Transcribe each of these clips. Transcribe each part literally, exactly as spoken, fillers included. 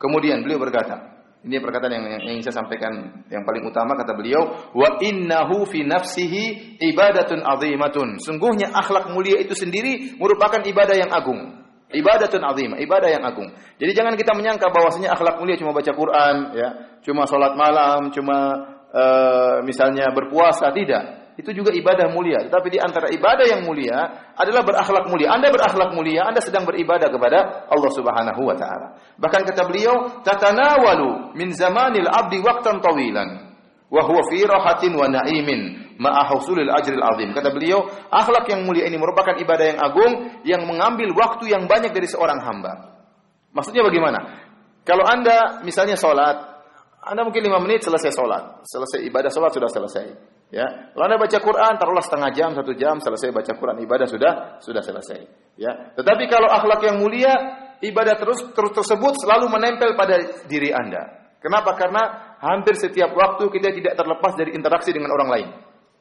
Kemudian beliau berkata, ini perkataan yang, yang ingin saya sampaikan yang paling utama, kata beliau, wa innahu fi nafsihi ibadatun azimatun. Sungguhnya akhlak mulia itu sendiri merupakan ibadah yang agung. Ibadatun azimah, ibadah yang agung. Jadi jangan kita menyangka bahwasanya akhlak mulia cuma baca Quran, ya, cuma salat malam, cuma uh, misalnya berpuasa, tidak. Itu juga ibadah mulia. Tetapi di antara ibadah yang mulia adalah berakhlak mulia. Anda berakhlak mulia, Anda sedang beribadah kepada Allah Subhanahu wa taala. Bahkan kata beliau, tatanawalu min zamanil abdi waqtan tawilan wa huwa fi rahatin wa na'imin ma'a husulil ajril azim. Kata beliau, akhlak yang mulia ini merupakan ibadah yang agung yang mengambil waktu yang banyak dari seorang hamba. Maksudnya bagaimana? Kalau Anda misalnya salat, Anda mungkin lima menit selesai salat. Selesai ibadah salat sudah selesai. Ya, kalau Anda baca Quran, taruhlah setengah jam, satu jam, selesai baca Quran, ibadah sudah sudah selesai. Ya, tetapi kalau akhlak yang mulia, ibadah terus terus tersebut selalu menempel pada diri Anda. Kenapa? Karena hampir setiap waktu kita tidak terlepas dari interaksi dengan orang lain.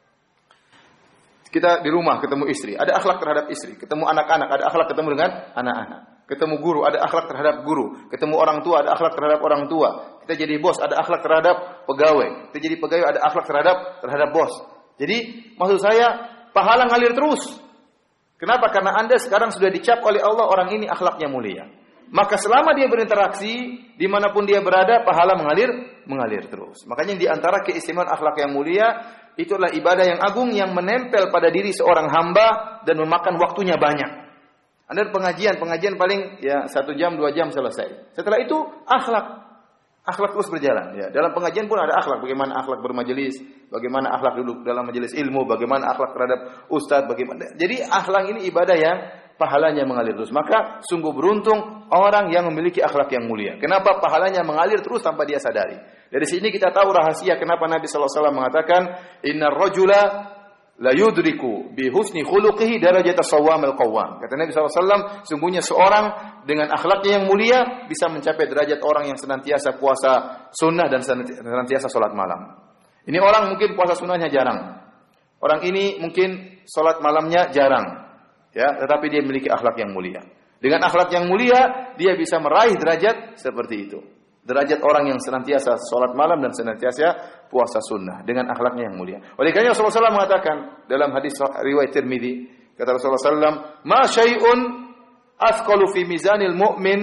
Kita di rumah ketemu istri, ada akhlak terhadap istri. Ketemu anak-anak, ada akhlak ketemu dengan anak-anak. Ketemu guru, ada akhlak terhadap guru. Ketemu orang tua, ada akhlak terhadap orang tua. Kita jadi bos, ada akhlak terhadap pegawai. Kita jadi pegawai, ada akhlak terhadap terhadap bos. Jadi, maksud saya, pahala ngalir terus. Kenapa? Karena Anda sekarang sudah dicap oleh Allah, orang ini akhlaknya mulia. Maka selama dia berinteraksi, dimanapun dia berada, pahala mengalir, mengalir terus. Makanya di antara keistimewaan akhlak yang mulia, itulah ibadah yang agung yang menempel pada diri seorang hamba dan memakan waktunya banyak. Anda pengajian, pengajian paling ya satu jam, dua jam selesai. Setelah itu akhlak. Akhlak terus berjalan. Ya. Dalam pengajian pun ada akhlak. Bagaimana akhlak bermajelis, bagaimana akhlak duduk dalam majelis ilmu, bagaimana akhlak terhadap ustadz, bagaimana. Jadi akhlak ini ibadah yang pahalanya mengalir terus. Maka sungguh beruntung orang yang memiliki akhlak yang mulia. Kenapa pahalanya mengalir terus tanpa dia sadari? Dari sini kita tahu rahasia kenapa Nabi sallallahu alaihi wasallam mengatakan, "Innar rajula la yudriku bi husni khuluqihi darajata shawwam al-qawwam." Kata Nabi sallallahu alaihi wasallam, sungguhnya seorang dengan akhlaknya yang mulia bisa mencapai derajat orang yang senantiasa puasa sunnah dan senantiasa salat malam. Ini orang mungkin puasa sunnahnya jarang. Orang ini mungkin salat malamnya jarang. Ya, tetapi dia memiliki akhlak yang mulia. Dengan akhlak yang mulia, dia bisa meraih derajat seperti itu. Derajat orang yang senantiasa salat malam dan senantiasa puasa sunnah dengan akhlaknya yang mulia. Oleh karena Rasulullah shallallahu alaihi wasallam mengatakan dalam hadis riwayat Tirmidzi, kata Rasulullah shallallahu alaihi wasallam, "Ma syai'un athqalu fi mizanil mu'min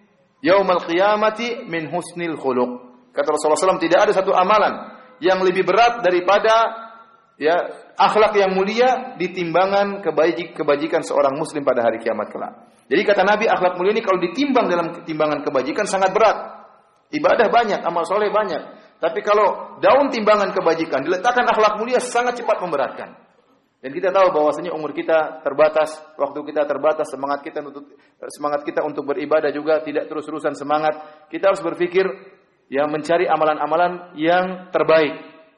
yaumal qiyamati min husnil khuluq." Kata Rasulullah shallallahu alaihi wasallam, tidak ada satu amalan yang lebih berat daripada ya akhlak yang mulia di timbangan kebajik, kebajikan seorang muslim pada hari kiamat kelak. Jadi kata Nabi, akhlak mulia ini kalau ditimbang dalam timbangan kebajikan sangat berat. Ibadah banyak, amal soleh banyak. Tapi kalau daun timbangan kebajikan diletakkan akhlak mulia sangat cepat memberatkan. Dan kita tahu bahwasanya umur kita terbatas, waktu kita terbatas, semangat kita untuk semangat kita untuk beribadah juga tidak terus-terusan semangat. Kita harus berpikir yang mencari amalan-amalan yang terbaik.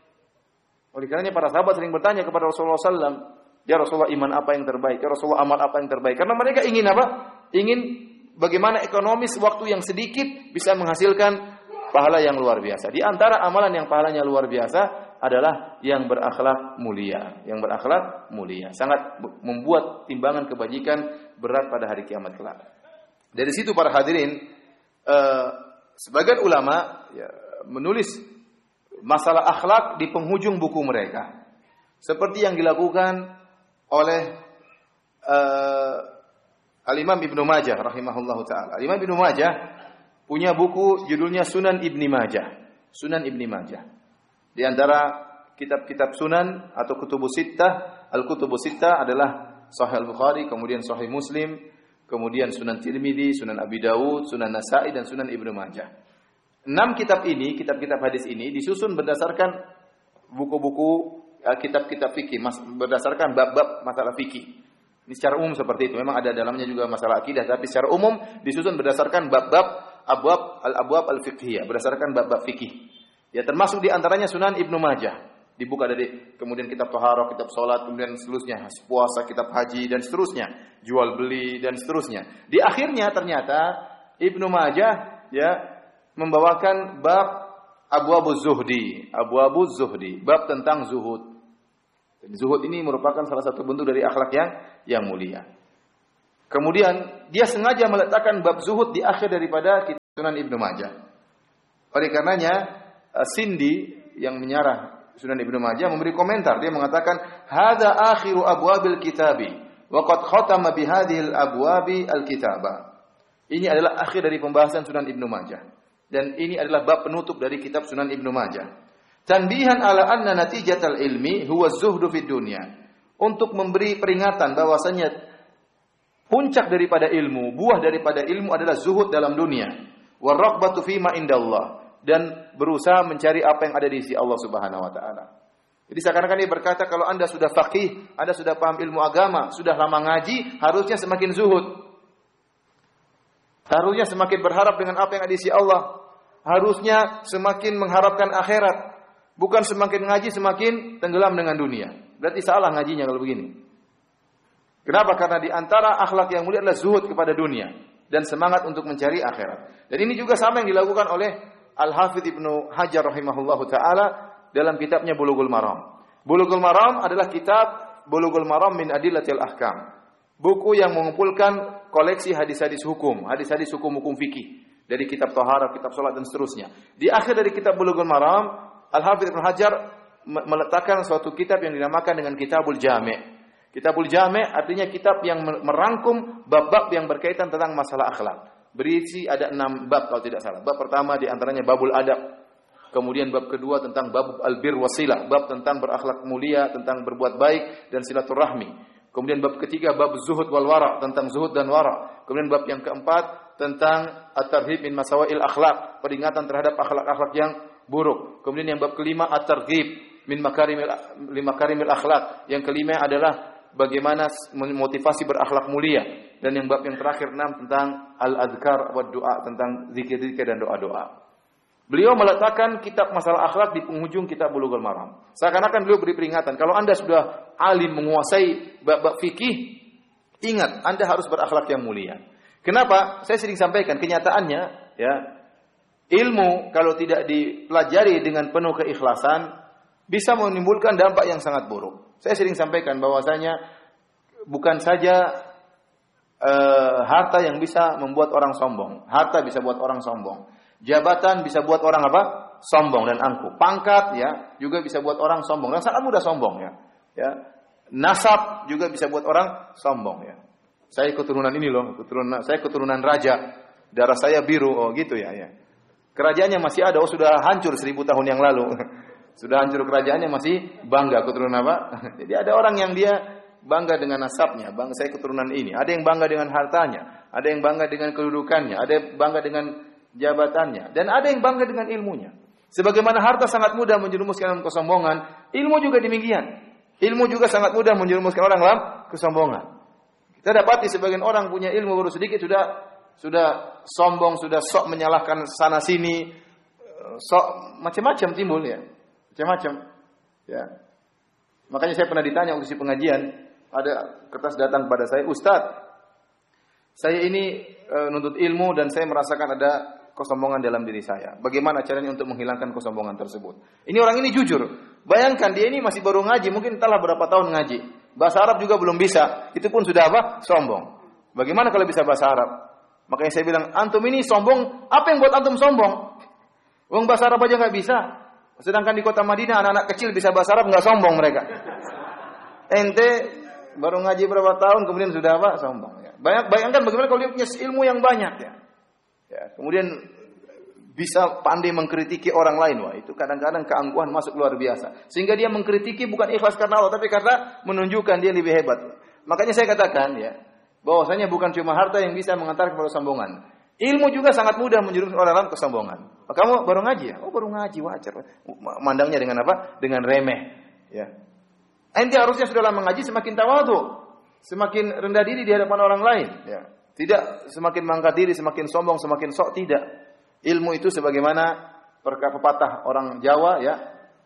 Oleh karenanya para sahabat sering bertanya kepada Rasulullah sallallahu alaihi wasallam, "Ya Rasulullah, iman apa yang terbaik? Ya Rasulullah, amal apa yang terbaik?" Karena mereka ingin apa? Ingin bagaimana ekonomis waktu yang sedikit bisa menghasilkan pahala yang luar biasa. Di antara amalan yang pahalanya luar biasa adalah yang berakhlak mulia. Yang berakhlak mulia. Sangat membuat timbangan kebajikan berat pada hari kiamat kelak. Dari situ para hadirin, eh, sebagian ulama ya, menulis masalah akhlak di penghujung buku mereka. Seperti yang dilakukan oleh eh, Al-Imam Ibnu Majah rahimahullahu taala. Al-Imam Ibnu Majah punya buku judulnya Sunan Ibnu Majah. Sunan Ibnu Majah. Di antara kitab-kitab sunan atau kutubus sittah, al-kutubus sittah adalah Sahih Al-Bukhari, kemudian Sahih Muslim, kemudian Sunan Tirmidzi, Sunan Abi Dawud, Sunan Nasa'i dan Sunan Ibnu Majah. Enam kitab ini, kitab-kitab hadis ini disusun berdasarkan buku-buku kitab-kitab fikih, berdasarkan bab-bab masalah fikih. Ini secara umum seperti itu. Memang ada dalamnya juga masalah akidah, tapi secara umum disusun berdasarkan bab-bab abwab al-abwab al-fiqhiyah, berdasarkan bab-bab fikih. Ya, termasuk di antaranya Sunan Ibnu Majah. Dibuka dari kemudian kitab taharah, kitab salat, kemudian seterusnya, puasa, kitab haji dan seterusnya, jual beli dan seterusnya. Di akhirnya ternyata Ibnu Majah ya membawakan bab abwabuz zuhdi, abwabuz zuhdi, bab tentang zuhud. Zuhud ini merupakan salah satu bentuk dari akhlak yang yang mulia. Kemudian dia sengaja meletakkan bab zuhud di akhir daripada Sunan Ibnu Majah. Oleh karenanya Sindi yang menyarah Sunan Ibnu Majah memberi komentar. Dia mengatakan, "Hadza akhiru abwabil kitabi wa qad khatama bi hadhil abwabi al-kitaba." Ini adalah akhir dari pembahasan Sunan Ibnu Majah, dan ini adalah bab penutup dari kitab Sunan Ibnu Majah. Tanbihan ala anna natijatal ilmi huwa zuhdu fid dunya. Untuk memberi peringatan bahwasanya puncak daripada ilmu, buah daripada ilmu adalah zuhud dalam dunia. Wa raghbatu fima indallah, dan berusaha mencari apa yang ada di sisi Allah Subhanahu wa taala. Jadi seakan-akan dia berkata, kalau Anda sudah faqih, Anda sudah paham ilmu agama, sudah lama ngaji, harusnya semakin zuhud. Harusnya semakin berharap dengan apa yang ada di sisi Allah. Harusnya semakin mengharapkan akhirat. Bukan semakin ngaji semakin tenggelam dengan dunia. Berarti salah ngajinya kalau begini. Kenapa? Karena di antara akhlak yang mulia adalah zuhud kepada dunia dan semangat untuk mencari akhirat. Dan ini juga sama yang dilakukan oleh Al-Hafidz Ibnu Hajar rahimahullahu taala dalam kitabnya Bulughul Maram. Bulughul Maram adalah kitab Bulughul Maram min Adillatil Ahkam. Buku yang mengumpulkan koleksi hadis-hadis hukum, hadis-hadis hukum-hukum fikih dari kitab Taharah, kitab salat dan seterusnya. Di akhir dari kitab Bulughul Maram, Al-Hafidz Ibnu Hajar meletakkan suatu kitab yang dinamakan dengan Kitabul Jami'. Kitabul Jami' artinya kitab yang merangkum bab-bab yang berkaitan tentang masalah akhlak. Berisi ada enam bab kalau tidak salah. Bab pertama di antaranya babul adab. Kemudian bab kedua tentang bab albir wasilah, bab tentang berakhlak mulia, tentang berbuat baik dan silaturahmi. Kemudian bab ketiga bab zuhud wal wara, tentang zuhud dan wara. Kemudian bab yang keempat tentang at-tarhib min masawail akhlak, peringatan terhadap akhlak-akhlak yang buruk. Kemudian yang bab kelima at-targhib min makarimil makarimil akhlak. Yang kelima adalah bagaimana memotivasi berakhlak mulia, dan yang bab yang terakhir enam tentang al-adzkar wa doa, tentang zikir-zikir dan doa-doa. Beliau meletakkan kitab masalah akhlak di penghujung kitab Bulughul Maram. Seakan-akan beliau beri peringatan, kalau Anda sudah alim menguasai bab-bab fikih, ingat Anda harus berakhlak yang mulia. Kenapa? Saya sering sampaikan kenyataannya, ya, ilmu kalau tidak dipelajari dengan penuh keikhlasan bisa menimbulkan dampak yang sangat buruk. Saya sering sampaikan bahwasanya bukan saja uh, harta yang bisa membuat orang sombong. Harta bisa buat orang sombong. Jabatan bisa buat orang apa? Sombong dan angkuh. Pangkat ya juga bisa buat orang sombong. Dan sangat mudah sombong ya. Ya. Nasab juga bisa buat orang sombong ya. Saya keturunan ini loh, keturunan saya keturunan raja. Darah saya biru, oh gitu ya ya. Kerajaannya masih ada, oh sudah hancur seribu tahun yang lalu. Sudah hancur kerajaannya masih bangga keturunan apa? Jadi ada orang yang dia bangga dengan nasabnya, bangga saya keturunan ini. Ada yang bangga dengan hartanya, ada yang bangga dengan kedudukannya, ada yang bangga dengan jabatannya, dan ada yang bangga dengan ilmunya. Sebagaimana harta sangat mudah menjerumuskan dalam kesombongan, ilmu juga demikian. Ilmu juga sangat mudah menjerumuskan orang dalam kesombongan. Kita dapati sebagian orang punya ilmu baru sedikit sudah sudah sombong, sudah sok menyalahkan sana sini, sok macam-macam timbul ya. Macam-macam. Ya. Makanya saya pernah ditanya waktu pengajian, ada kertas datang pada saya, "Ustaz, saya ini e, nuntut ilmu dan saya merasakan ada kesombongan dalam diri saya. Bagaimana caranya untuk menghilangkan kesombongan tersebut?" Ini orang ini jujur. Bayangkan dia ini masih baru ngaji, mungkin entahlah berapa tahun ngaji. Bahasa Arab juga belum bisa. Itu pun sudah apa? Sombong. Bagaimana kalau bisa bahasa Arab? Makanya saya bilang, antum ini sombong. Apa yang buat antum sombong? Wong bahasa Arab aja nggak bisa. Sedangkan di kota Madinah anak-anak kecil bisa bahasa Arab nggak sombong mereka. Ente baru ngaji berapa tahun kemudian sudah apa? Sombong. Ya. Banyak bayangkan bagaimana kalau dia punya ilmu yang banyak ya. Ya. Kemudian bisa pandai mengkritiki orang lain, wah itu kadang-kadang keangkuhan masuk luar biasa. Sehingga dia mengkritiki bukan ikhlas karena Allah, tapi karena menunjukkan dia lebih hebat. Makanya saya katakan ya, bahwasanya bukan cuma harta yang bisa mengantar kepada kesombongan. Ilmu juga sangat mudah menjerumuskan orang dalam kesombongan. Kamu baru ngaji ya? Oh baru ngaji, wajar. Mandangnya dengan apa? Dengan remeh. Ya. Ente harusnya sudah lama ngaji semakin tawadhu, semakin rendah diri di hadapan orang lain. Ya. Tidak semakin mengangkat diri, semakin sombong, semakin sok, tidak. Ilmu itu sebagaimana pepatah orang Jawa ya,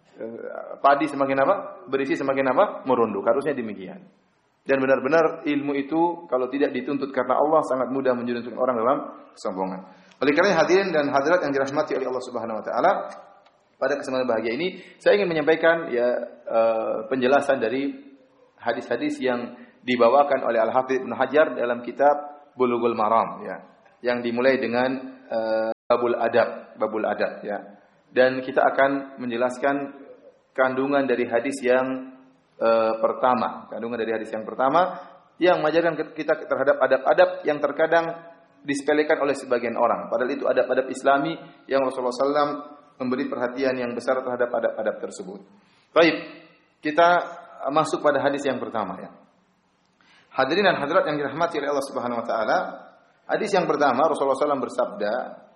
padi semakin apa? Berisi semakin apa? Merunduk. Harusnya demikian. Dan benar-benar ilmu itu kalau tidak dituntut karena Allah sangat mudah menjerumuskan orang dalam kesombongan. Oleh karena hadirin dan hadirat yang dirahmati oleh Allah Subhanahu wa taala, pada kesempatan bahagia ini saya ingin menyampaikan ya uh, penjelasan dari hadis-hadis yang dibawakan oleh Al-Hafidz Ibnu Hajar dalam kitab Bulughul Maram ya, yang dimulai dengan uh, babul adab, babul adab ya. Dan kita akan menjelaskan kandungan dari hadis yang uh, pertama, kandungan dari hadis yang pertama yang mengajarkan kita terhadap adab-adab yang terkadang disepelekan oleh sebagian orang. Padahal itu adab-adab Islami yang Rasulullah shallallahu alaihi wasallam memberi perhatian yang besar terhadap adab-adab tersebut. Baik, kita masuk pada hadis yang pertama ya. Hadirin dan hadirat yang dirahmati oleh Allah Subhanahu wa taala, hadis yang pertama Rasulullah shallallahu alaihi wasallam bersabda,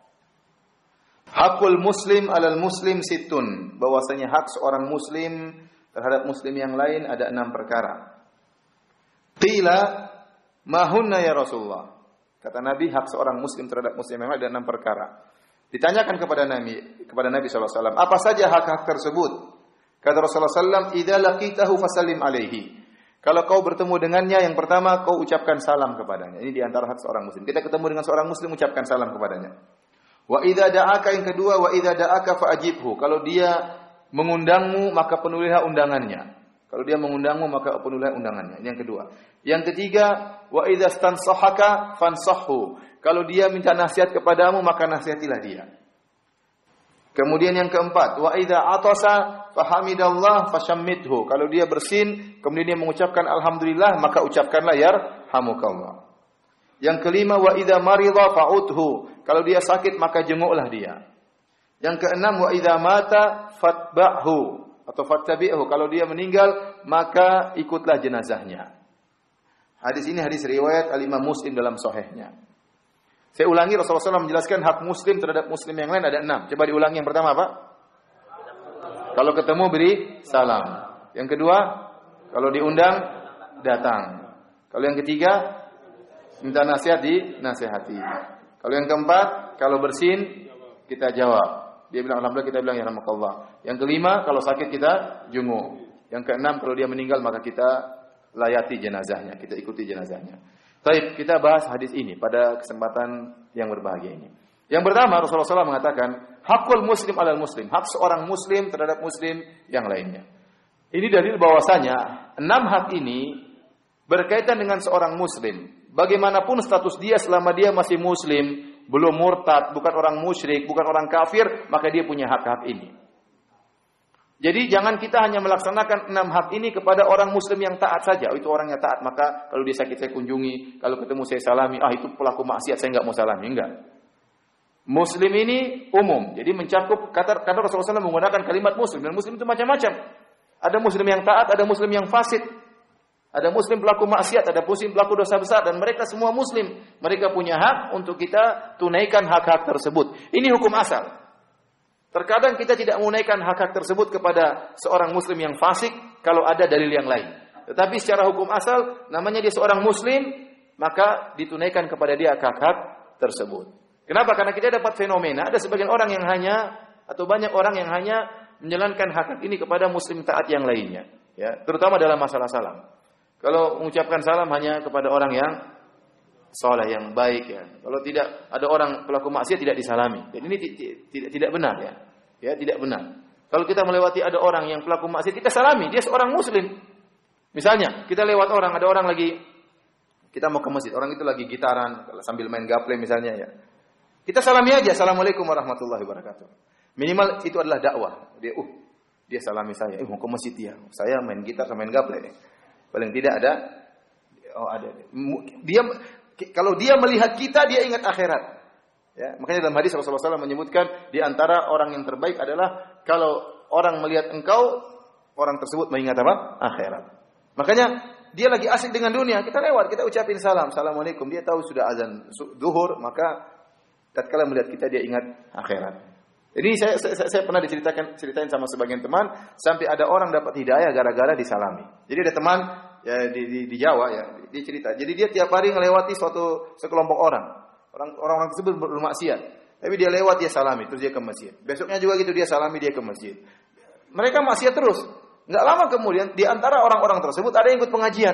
"Hakul muslim 'alal muslim sittun." Bahwasanya hak seorang muslim terhadap muslim yang lain ada enam perkara. Qila, "Ma hunna ya Rasulullah?" Kata Nabi, hak seorang muslim terhadap muslim yang lain ada enam perkara. Ditanyakan kepada Nabi, kepada Nabi shallallahu alaihi wasallam, apa saja hak-hak tersebut? Kata Rasulullah shallallahu alaihi wasallam, "Idza laqitahu fasallim alaihi." Kalau kau bertemu dengannya, yang pertama kau ucapkan salam kepadanya. Ini di antara hak seorang muslim. Kita ketemu dengan seorang muslim, ucapkan salam kepadanya. Wa idza da'aka, yang kedua, wa idza da'aka fa'ajibhu. Kalau dia mengundangmu, maka penuhilah undangannya. Kalau dia mengundangmu, maka penuhilah undangannya. Ini yang kedua. Yang ketiga, wa idza stansahaka fansahhu. Kalau dia minta nasihat kepadamu, maka nasihatilah dia. Kemudian yang keempat, wa idza atasa fahamidallah fashammithu. Kalau dia bersin, kemudian dia mengucapkan alhamdulillah, maka ucapkanlah yarhamukallah. Yang kelima, wa idza marida fa'udhu. Kalau dia sakit, maka jenguklah dia. Yang keenam, wa idza mata fatba'hu atau fattabi'hu. Kalau dia meninggal, maka ikutlah jenazahnya. Hadis ini hadis riwayat Al-Imam Muslim dalam sahihnya. Saya ulangi, Rasulullah shallallahu alaihi wasallam menjelaskan hak muslim terhadap muslim yang lain ada enam. Coba diulangi. Yang pertama apa? Kalau ketemu beri salam. Yang kedua, kalau diundang datang. Kalau yang ketiga, minta nasihat dinasihati. Kalau yang keempat, kalau bersin kita jawab. Dia bilang alhamdulillah, kita bilang ya rahmatullah. Yang kelima, kalau sakit kita jenguk. Yang keenam, kalau dia meninggal maka kita layati jenazahnya, kita ikuti jenazahnya. Baik, kita bahas hadis ini pada kesempatan yang berbahagia ini. Yang pertama, Rasulullah shallallahu alaihi wasallam mengatakan, hakul muslim alal muslim, hak seorang muslim terhadap muslim yang lainnya. Ini dalil bahwasanya enam hak ini berkaitan dengan seorang muslim. Bagaimanapun status dia selama dia masih muslim, belum murtad, bukan orang musyrik, bukan orang kafir, maka dia punya hak-hak ini. Jadi jangan kita hanya melaksanakan enam hak ini kepada orang muslim yang taat saja. Oh, itu orangnya taat, maka kalau dia sakit saya kunjungi, kalau ketemu saya salami. Ah, itu pelaku maksiat, saya enggak mau salami. Enggak. Muslim ini umum. Jadi mencakup, kata, kata Rasulullah shallallahu alaihi wasallam menggunakan kalimat muslim. Dan muslim itu macam-macam. Ada muslim yang taat, ada muslim yang fasik. Ada muslim pelaku maksiat, ada muslim pelaku dosa besar. Dan mereka semua muslim. Mereka punya hak untuk kita tunaikan hak-hak tersebut. Ini hukum asal. Terkadang kita tidak menunaikan hak-hak tersebut kepada seorang muslim yang fasik kalau ada dalil yang lain. Tetapi secara hukum asal, namanya dia seorang muslim, maka ditunaikan kepada dia hak-hak tersebut. Kenapa? Karena kita dapat fenomena, ada sebagian orang yang hanya, atau banyak orang yang hanya menjalankan hak ini kepada muslim taat yang lainnya. Ya, terutama dalam masalah salam. Kalau mengucapkan salam hanya kepada orang yang soleh, yang baik ya. Kalau tidak ada orang pelaku maksiat tidak disalami. Dan ini tidak tidak benar ya. Ya, tidak benar. Kalau kita melewati ada orang yang pelaku maksiat, kita salami, dia seorang muslim. Misalnya, kita lewat orang, ada orang lagi, kita mau ke masjid, orang itu lagi gitaran sambil main gaple misalnya ya. Kita salami aja, assalamualaikum warahmatullahi wabarakatuh. Minimal itu adalah dakwah. Dia, uh, dia salami saya, eh mau ke masjid dia. Saya main gitar sama main gaple. Paling tidak ada, oh ada. Dia kalau dia melihat kita, dia ingat akhirat. Ya, makanya dalam hadis Rasulullah shallallahu alaihi wasallam menyebutkan di antara orang yang terbaik adalah kalau orang melihat engkau, orang tersebut mengingat apa? Akhirat. Makanya dia lagi asik dengan dunia, kita lewat, kita ucapin salam, assalamualaikum. Dia tahu sudah azan zuhur, maka tatkala melihat kita dia ingat akhirat. Jadi saya, saya, saya pernah diceritakan ceritain sama sebagian teman sampai ada orang dapat hidayah gara-gara disalami. Jadi ada teman ya di, di, di Jawa ya, dia cerita. Jadi dia tiap hari melewati suatu sekelompok orang. Orang orang tersebut bermaksiat. Tapi dia lewat dia salami, terus dia ke masjid. Besoknya juga gitu dia salami, dia ke masjid. Mereka maksiat terus. Enggak lama kemudian di antara orang-orang tersebut ada yang ikut pengajian.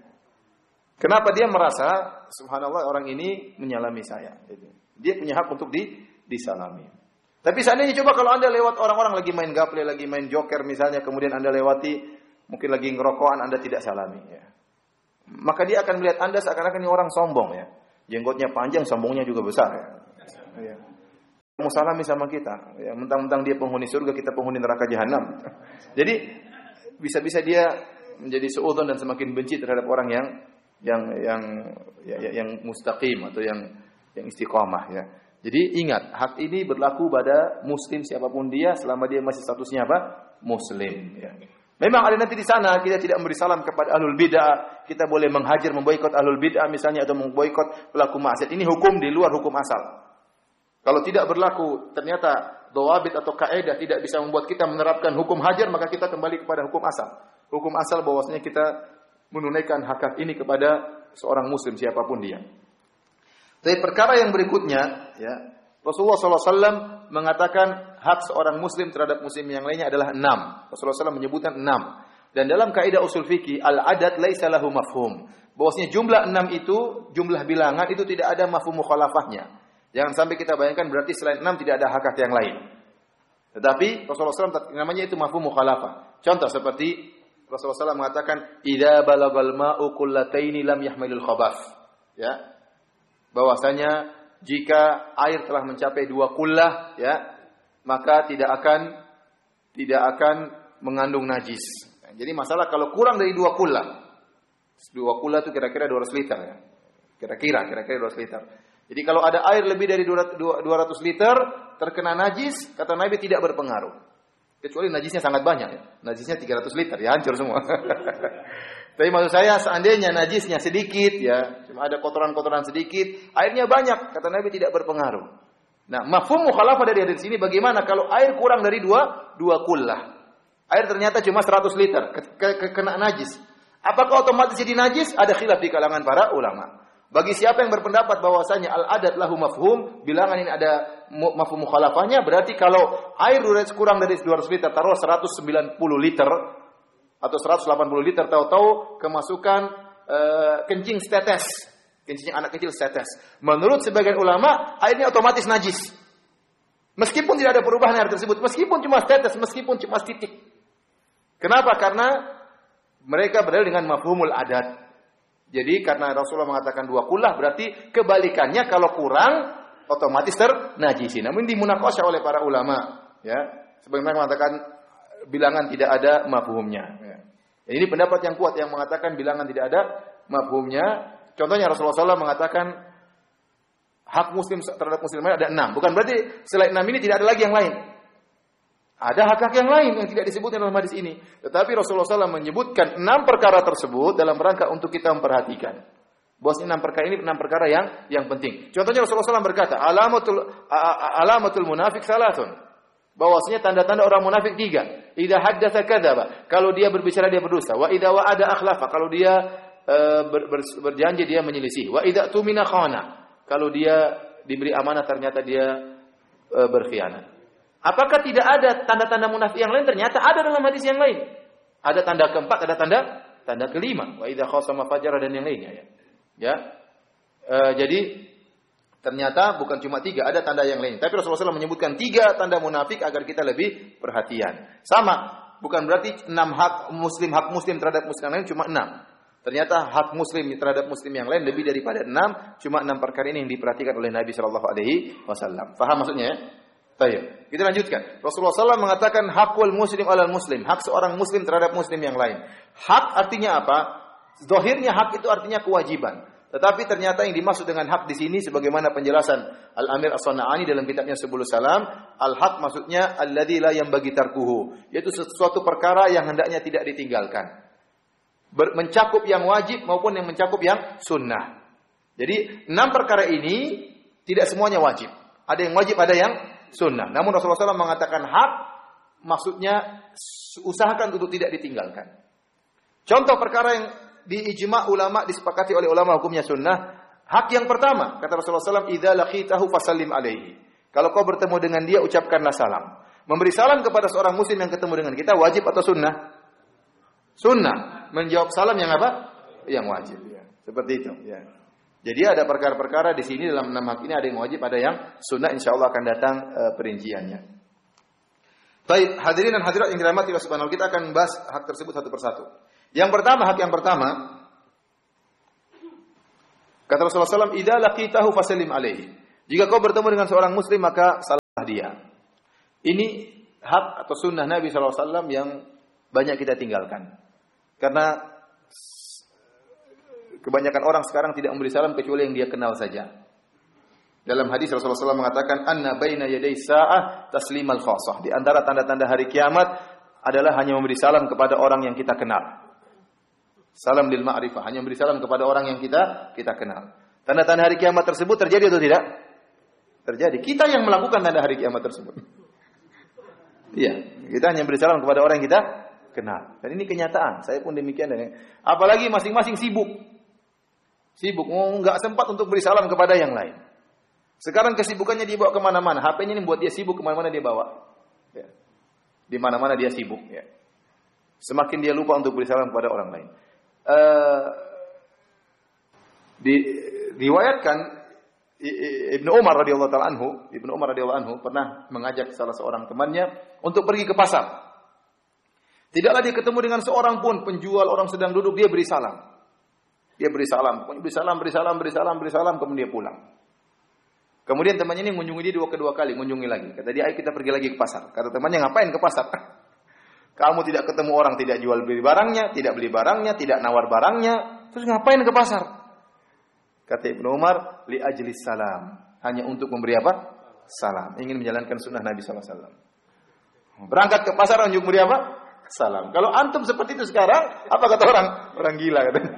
Kenapa? Dia merasa subhanallah orang ini menyalami saya. Dia punya hak untuk di, disalami. Tapi seandainya coba kalau Anda lewat orang-orang lagi main gaple, lagi main joker misalnya, kemudian Anda lewati, mungkin lagi ngerokokan, Anda tidak salami. Ya. Maka dia akan melihat Anda seakan-akan ini orang sombong. Ya. Jenggotnya panjang, sombongnya juga besar. Ya. Ya. musalami sama kita. Ya, mentang-mentang dia penghuni surga, kita penghuni neraka jahanam. Jadi bisa-bisa dia menjadi suudzon dan semakin benci terhadap orang yang yang yang ya, ya, yang mustaqim atau yang yang istiqamah ya. Jadi ingat, hak ini berlaku pada muslim siapapun dia selama dia masih statusnya apa? Muslim ya. Memang ada nanti di sana kita tidak memberi salam kepada ahlul bid'ah, kita boleh menghajar, memboikot ahlul bid'ah misalnya atau memboikot pelaku maksiat. Ini hukum di luar hukum asal. Kalau tidak berlaku, ternyata dhawabit atau kaidah tidak bisa membuat kita menerapkan hukum hajar, maka kita kembali kepada hukum asal. Hukum asal bahwasanya kita menunaikan hak-hak ini kepada seorang muslim siapapun dia. Tapi perkara yang berikutnya, ya, Rasulullah sallallahu alaihi wasallam mengatakan hak seorang muslim terhadap muslim yang lainnya adalah enam. Rasulullah sallallahu alaihi wasallam menyebutkan enam. Dan dalam kaidah usul fikih, al-adad laisa lahu mafhum. Bahwasanya jumlah enam itu, jumlah bilangan itu tidak ada mafhum mukhalafahnya. Jangan sampai kita bayangkan berarti selain enam tidak ada hak-hak yang lain. Tetapi Rasulullah sallallahu alaihi wasallam namanya itu mafhum mukhalafah. Contoh seperti Rasulullah sallallahu alaihi wasallam mengatakan, "Idza balagal ma'u qullataini lam yahmilul khabath." Ya. Bahwasanya jika air telah mencapai dua kullah, ya, maka tidak akan tidak akan mengandung najis. Jadi masalah kalau kurang dari dua kullah. Dua kullah itu kira-kira dua ratus liter ya. Kira-kira kira-kira dua ratus liter. Jadi kalau ada air lebih dari dua ratus liter terkena najis, kata Nabi tidak berpengaruh. Kecuali najisnya sangat banyak ya. Najisnya tiga ratus liter ya hancur semua. Tapi maksud saya seandainya najisnya sedikit ya, cuma ada kotoran-kotoran sedikit, airnya banyak, kata Nabi tidak berpengaruh. Nah, mafhum mukhalafah dari hadis ini bagaimana kalau air kurang dari dua dua kullah. Air ternyata cuma seratus liter ke, ke, ke, kena najis. Apakah otomatis jadi najis? Ada khilaf di kalangan para ulama. Bagi siapa yang berpendapat bahwasanya al-adad lahu mafhum, bilangan ini ada mafhum mukhalafahnya, berarti kalau air kurang dari dua ratus liter, taruh seratus sembilan puluh liter atau seratus delapan puluh liter, tahu-tahu kemasukan uh, kencing setetes, kencing anak kecil setetes. Menurut sebagian ulama, airnya otomatis najis. Meskipun tidak ada perubahan air tersebut, meskipun cuma setetes, meskipun cuma titik. Kenapa? Karena mereka berdalil dengan mafhumul adat. Jadi karena Rasulullah mengatakan dua kullah, berarti kebalikannya kalau kurang otomatis ternajisi. Namun dimunaqasyah oleh para ulama, ya. Sebagaimana mengatakan bilangan tidak ada mafhumnya. Ya. Ini pendapat yang kuat yang mengatakan bilangan tidak ada mafhumnya. Contohnya Rasulullah shallallahu alaihi wasallam mengatakan hak muslim terhadap muslim lain ada enam. Bukan berarti selain enam ini tidak ada lagi yang lain. Ada hak-hak yang lain yang tidak disebutkan dalam hadis ini. Tetapi Rasulullah shallallahu alaihi wasallam menyebutkan enam perkara tersebut dalam rangka untuk kita memperhatikan. Bos enam perkara ini enam perkara yang yang penting. Contohnya Rasulullah shallallahu alaihi wasallam berkata, alamatul alamatul munafik salatun. Bahwasanya tanda-tanda orang munafik tiga. Idza haddatsa kadzaba. Kalau dia berbicara dia berdusta. Wa idza wa'ada akhlafa. Kalau dia uh, ber, ber, berjanji dia menyelisih. Wa idza tumina khana. Kalau dia diberi amanah ternyata dia uh, berkhianat. Apakah tidak ada tanda-tanda munafik yang lain? Ternyata ada dalam hadis yang lain. Ada tanda keempat, ada tanda tanda kelima. Wa idza khasama fajara dan yang lainnya ya. Ya. E, jadi ternyata bukan cuma tiga, ada tanda yang lain. Tapi Rasulullah shallallahu alaihi wasallam menyebutkan tiga tanda munafik agar kita lebih perhatian. Sama, bukan berarti enam hak muslim hak muslim terhadap muslim yang lain cuma enam. Ternyata hak muslim terhadap muslim yang lain lebih daripada enam. Cuma enam perkara ini yang diperhatikan oleh Nabi shallallahu alaihi wasallam. Faham maksudnya ya? Baik, kita lanjutkan. Rasulullah shallallahu alaihi wasallam mengatakan hakul muslim alal muslim, hak seorang muslim terhadap muslim yang lain. Hak artinya apa? Zahirnya hak itu artinya kewajiban. Tetapi ternyata yang dimaksud dengan hak di sini sebagaimana penjelasan Al-Amir As-Sana'ani dalam kitabnya Subul Salam, al-haq maksudnya alladzi la yanbaghi tarkuhu, yaitu sesuatu perkara yang hendaknya tidak ditinggalkan. Ber- mencakup yang wajib maupun yang mencakup yang sunnah. Jadi enam perkara ini tidak semuanya wajib. Ada yang wajib, ada yang sunnah. Namun Rasulullah shallallahu alaihi wasallam mengatakan hak, maksudnya usahakan untuk tidak ditinggalkan. Contoh perkara yang diijma' ulama, disepakati oleh ulama hukumnya sunnah. Hak yang pertama, kata Rasulullah shallallahu alaihi wasallam, idza laqitahu fasallim alaihi. Kalau kau bertemu dengan dia, ucapkanlah salam. Memberi salam kepada seorang muslim yang ketemu dengan kita, wajib atau sunnah? Sunnah. Menjawab salam yang apa? Yang wajib. Ya. Seperti itu. Ya. Jadi ada perkara-perkara di sini dalam enam hak ini ada yang wajib, ada yang sunnah. Insyaallah akan datang uh, perinciannya. Baik, hadirin dan hadirat yang dirahmati Allah Subhanahu wa taala, kita akan bahas hak tersebut satu persatu. Yang pertama, hak yang pertama, kata Rasulullah shallallahu alaihi wasallam, idza laqitahu fasallim alaihi. Jika kau bertemu dengan seorang muslim maka salam dia. Ini hak atau sunnah Nabi shallallahu alaihi wasallam yang banyak kita tinggalkan. Karena kebanyakan orang sekarang tidak memberi salam kecuali yang dia kenal saja. Dalam hadis Rasulullah shallallahu alaihi wasallam mengatakan, "Anna baina yaday sa'ah taslimal khassah." Di antara tanda-tanda hari kiamat adalah hanya memberi salam kepada orang yang kita kenal. Salam lil ma'rifah, hanya memberi salam kepada orang yang kita kita kenal. Tanda-tanda hari kiamat tersebut terjadi atau tidak? Terjadi. Kita yang melakukan tanda hari kiamat tersebut. Iya, kita hanya beri salam kepada orang yang kita kenal. Dan ini kenyataan. Saya pun demikian. Apalagi masing-masing sibuk. Sibuk. Oh, nggak sempat untuk beri salam kepada yang lain. Sekarang kesibukannya dibawa kemana-mana. H P-nya ini buat dia sibuk, kemana-mana dia bawa. Ya. Di mana-mana dia sibuk. Ya. Semakin dia lupa untuk beri salam kepada orang lain. Uh, di, riwayatkan Ibnu Umar radhiyallahu taala anhu, Ibnu Umar radhiyallahu anhu pernah mengajak salah seorang temannya untuk pergi ke pasar. Tidaklah dia ketemu dengan seorang pun penjual, orang sedang duduk, dia beri salam. Dia beri salam, beri salam, beri salam, beri salam, beri salam, kemudian dia pulang. Kemudian temannya ini mengunjungi dia dua kedua kali, mengunjungi lagi. Kata dia, "Ayo kita pergi lagi ke pasar." Kata temannya, "Ngapain ke pasar?" "Kamu tidak ketemu orang, tidak jual beli barangnya, tidak beli barangnya, tidak nawar barangnya, terus ngapain ke pasar?" Kata Ibnu Umar, li ajlis salam. Hanya untuk memberi apa? Salam. Ingin menjalankan sunnah Nabi sallallahu alaihi wasallam. Berangkat ke pasar untuk memberi apa? Salam. Kalau antum seperti itu sekarang, apa kata orang? Orang gila katanya.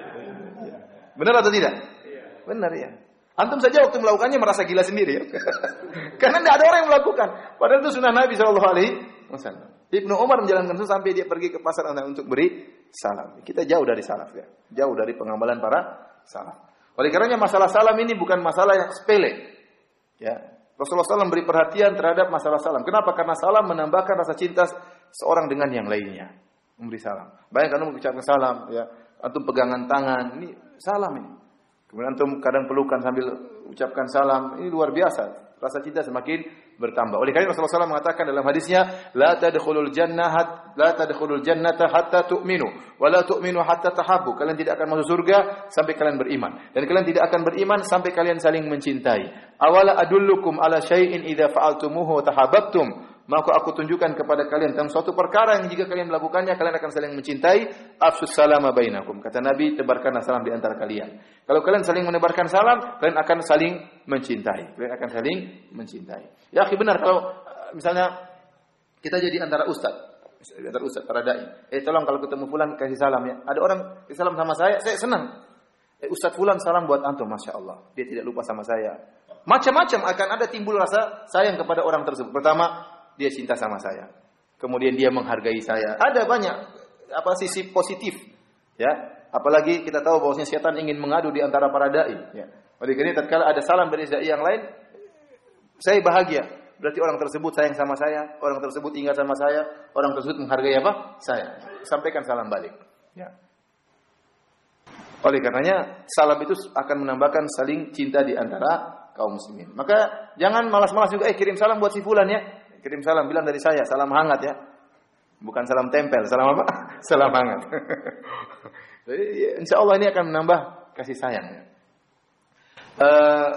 Benar atau tidak? Benar ya. Antum saja waktu melakukannya merasa gila sendiri ya. Karena tidak ada orang yang melakukan. Padahal itu sunnah Nabi sallallahu alaihi wasallam. Ibnu Umar menjalankan itu sampai dia pergi ke pasar untuk beri salam. Kita jauh dari salaf ya. Jauh dari pengamalan para salaf. Oleh karenanya masalah salam ini bukan masalah yang sepele. Ya. Rasulullah shallallahu alaihi wasallam beri perhatian terhadap masalah salam. Kenapa? Karena salam menambahkan rasa cinta seorang dengan yang lainnya. Memberi salam. Bayangkan kamu ucapkan salam, ya. Antum pegangan tangan, ini salam ini. Kemudian antum kadang pelukan sambil ucapkan salam, ini luar biasa. Rasa cinta semakin bertambah. Oleh karena Rasulullah shallallahu alaihi wasallam mengatakan dalam hadisnya, la tadkhulul jannah la tadkhulul jannata hatta tu'minu wa la tu'minu hatta tahabbu. Kalian tidak akan masuk surga sampai kalian beriman, dan kalian tidak akan beriman sampai kalian saling mencintai. Awala adullukum ala syai'in idza fa'altumuhu tahabbtum. Maka aku tunjukkan kepada kalian tentang suatu perkara yang jika kalian melakukannya kalian akan saling mencintai. Afsus salama bainakum. Kata Nabi, tebarkanlah salam di antara kalian. Kalau kalian saling menebarkan salam, kalian akan saling mencintai. Kalian akan saling mencintai. Ya, akhi, benar kalau misalnya kita jadi antara ustaz, antara ustaz para dai. Eh, tolong kalau ketemu fulan kasih salam ya. Ada orang kasih salam sama saya, saya senang. Eh, Ustaz fulan salam buat antum, Masya Allah. Dia tidak lupa sama saya. Macam-macam akan ada timbul rasa sayang kepada orang tersebut. Pertama, dia cinta sama saya. Kemudian dia menghargai saya. Ada banyak apa sisi positif, ya. Apalagi kita tahu bahwasanya setan ingin mengadu di antara para dai, ya. Oleh karena tatkala ada salam dari dai yang lain, saya bahagia. Berarti orang tersebut sayang sama saya, orang tersebut ingat sama saya, orang tersebut menghargai apa? Saya. Sampaikan salam balik, ya. Oleh karenanya salam itu akan menambahkan saling cinta di antara kaum muslimin. Maka jangan malas-malas juga eh kirim salam buat si fulan ya. Kirim salam, bilang dari saya, salam hangat ya. Bukan salam tempel, salam apa? Salam hangat. Jadi insya Allah ini akan menambah kasih sayang. Ya. Uh,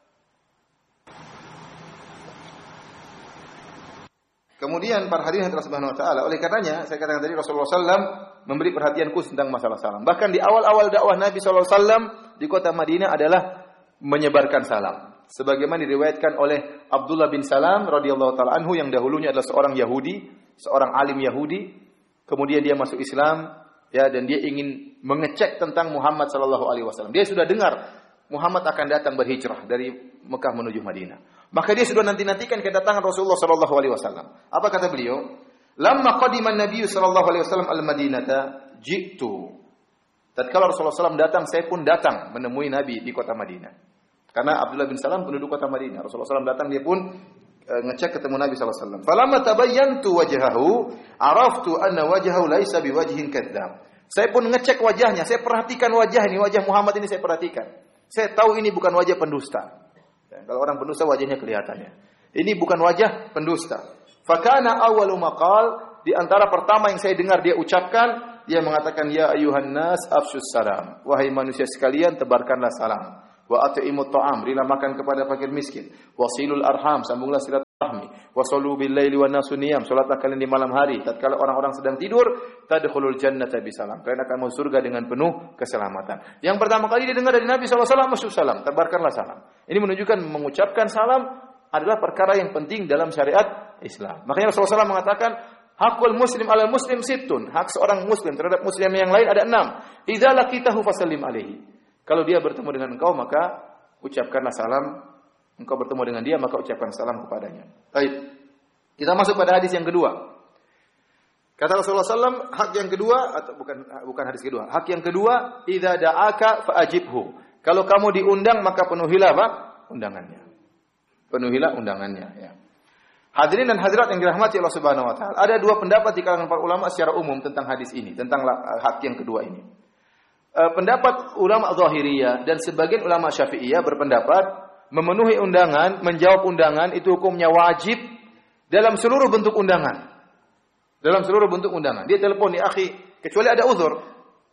kemudian para hadirin Allah Subhanahu Wa Taala, oleh karenanya saya katakan tadi Rasulullah shallallahu alaihi wasallam memberi perhatian khusus tentang masalah salam. Bahkan di awal-awal dakwah Nabi shallallahu alaihi wasallam di kota Madinah adalah menyebarkan salam. Sebagaimana diriwayatkan oleh Abdullah bin Salam radhiyallahu taala anhu yang dahulunya adalah seorang Yahudi, seorang alim Yahudi, kemudian dia masuk Islam ya dan dia ingin mengecek tentang Muhammad sallallahu alaihi wasallam. Dia sudah dengar Muhammad akan datang berhijrah dari Mekah menuju Madinah. Maka dia sudah nanti-nantikan kedatangan Rasulullah sallallahu alaihi wasallam. Apa kata beliau? Lamma qadima an-nabiy sallallahu alaihi wasallam al-Madinata, ji'tu. Tatkala Rasulullah sallallahu alaihi wasallam datang, saya pun datang menemui Nabi di kota Madinah. Karena Abdullah bin Salam penduduk kota Madinah. Rasulullah shallallahu alaihi wasallam datang, dia pun e, ngecek ketemu Nabi sallallahu alaihi wasallam. Falamma tabayyantu wajhahu, araftu anna wajhahu laisa biwajhin kadzdzab. Saya pun ngecek wajahnya, saya perhatikan wajah ini, wajah Muhammad ini saya perhatikan. Saya tahu ini bukan wajah pendusta. Ya, kalau orang pendusta wajahnya kelihatannya. Ini bukan wajah pendusta. Fakana awwalu maqal, di antara pertama yang saya dengar dia ucapkan, dia mengatakan ya ayuhan nas afshus salam. Wahai manusia sekalian, tebarkanlah salam. Wa at'imut ta'am, berilah makan kepada fakir miskin. Wasilul arham, sambunglah silaturahmi. wa sallu bil laili wan nasu niyam, salatlah kalian di malam hari tatkala orang-orang sedang tidur, tadkhulul jannata bisalam, kalian akan masuk surga dengan penuh keselamatan. Yang pertama kali didengar dari Nabi sallallahu alaihi wasallam, masuk salam, tebarkanlah salam. Ini menunjukkan mengucapkan salam adalah perkara yang penting dalam syariat Islam. Makanya Rasulullah sallallahu alaihi wasallam mengatakan, hakul muslim alal muslim sittun, hak seorang muslim terhadap muslim yang lain ada enam. Idza laqitahu fasallim alaihi. Kalau dia bertemu dengan engkau, maka ucapkanlah salam. Engkau bertemu dengan dia, maka ucapkan salam kepadanya. Baik. Kita masuk pada hadis yang kedua. Kata Rasulullah sallallahu alaihi wasallam, hak yang kedua atau bukan bukan hadis kedua. Hak yang kedua, idza da'aka fa'ajibhu. Kalau kamu diundang, maka penuhilah apa? Undangannya. Penuhilah undangannya, ya. Hadirin dan hadirat yang dirahmati Allah Subhanahu wa taala. Ada dua pendapat di kalangan para ulama secara umum tentang hadis ini, tentang hak yang kedua ini. E, pendapat ulama Zahiriyah dan sebagian ulama Syafi'iyah berpendapat memenuhi undangan, menjawab undangan itu hukumnya wajib dalam seluruh bentuk undangan. Dalam seluruh bentuk undangan. Dia telepon, "Ya akhi," kecuali ada uzur.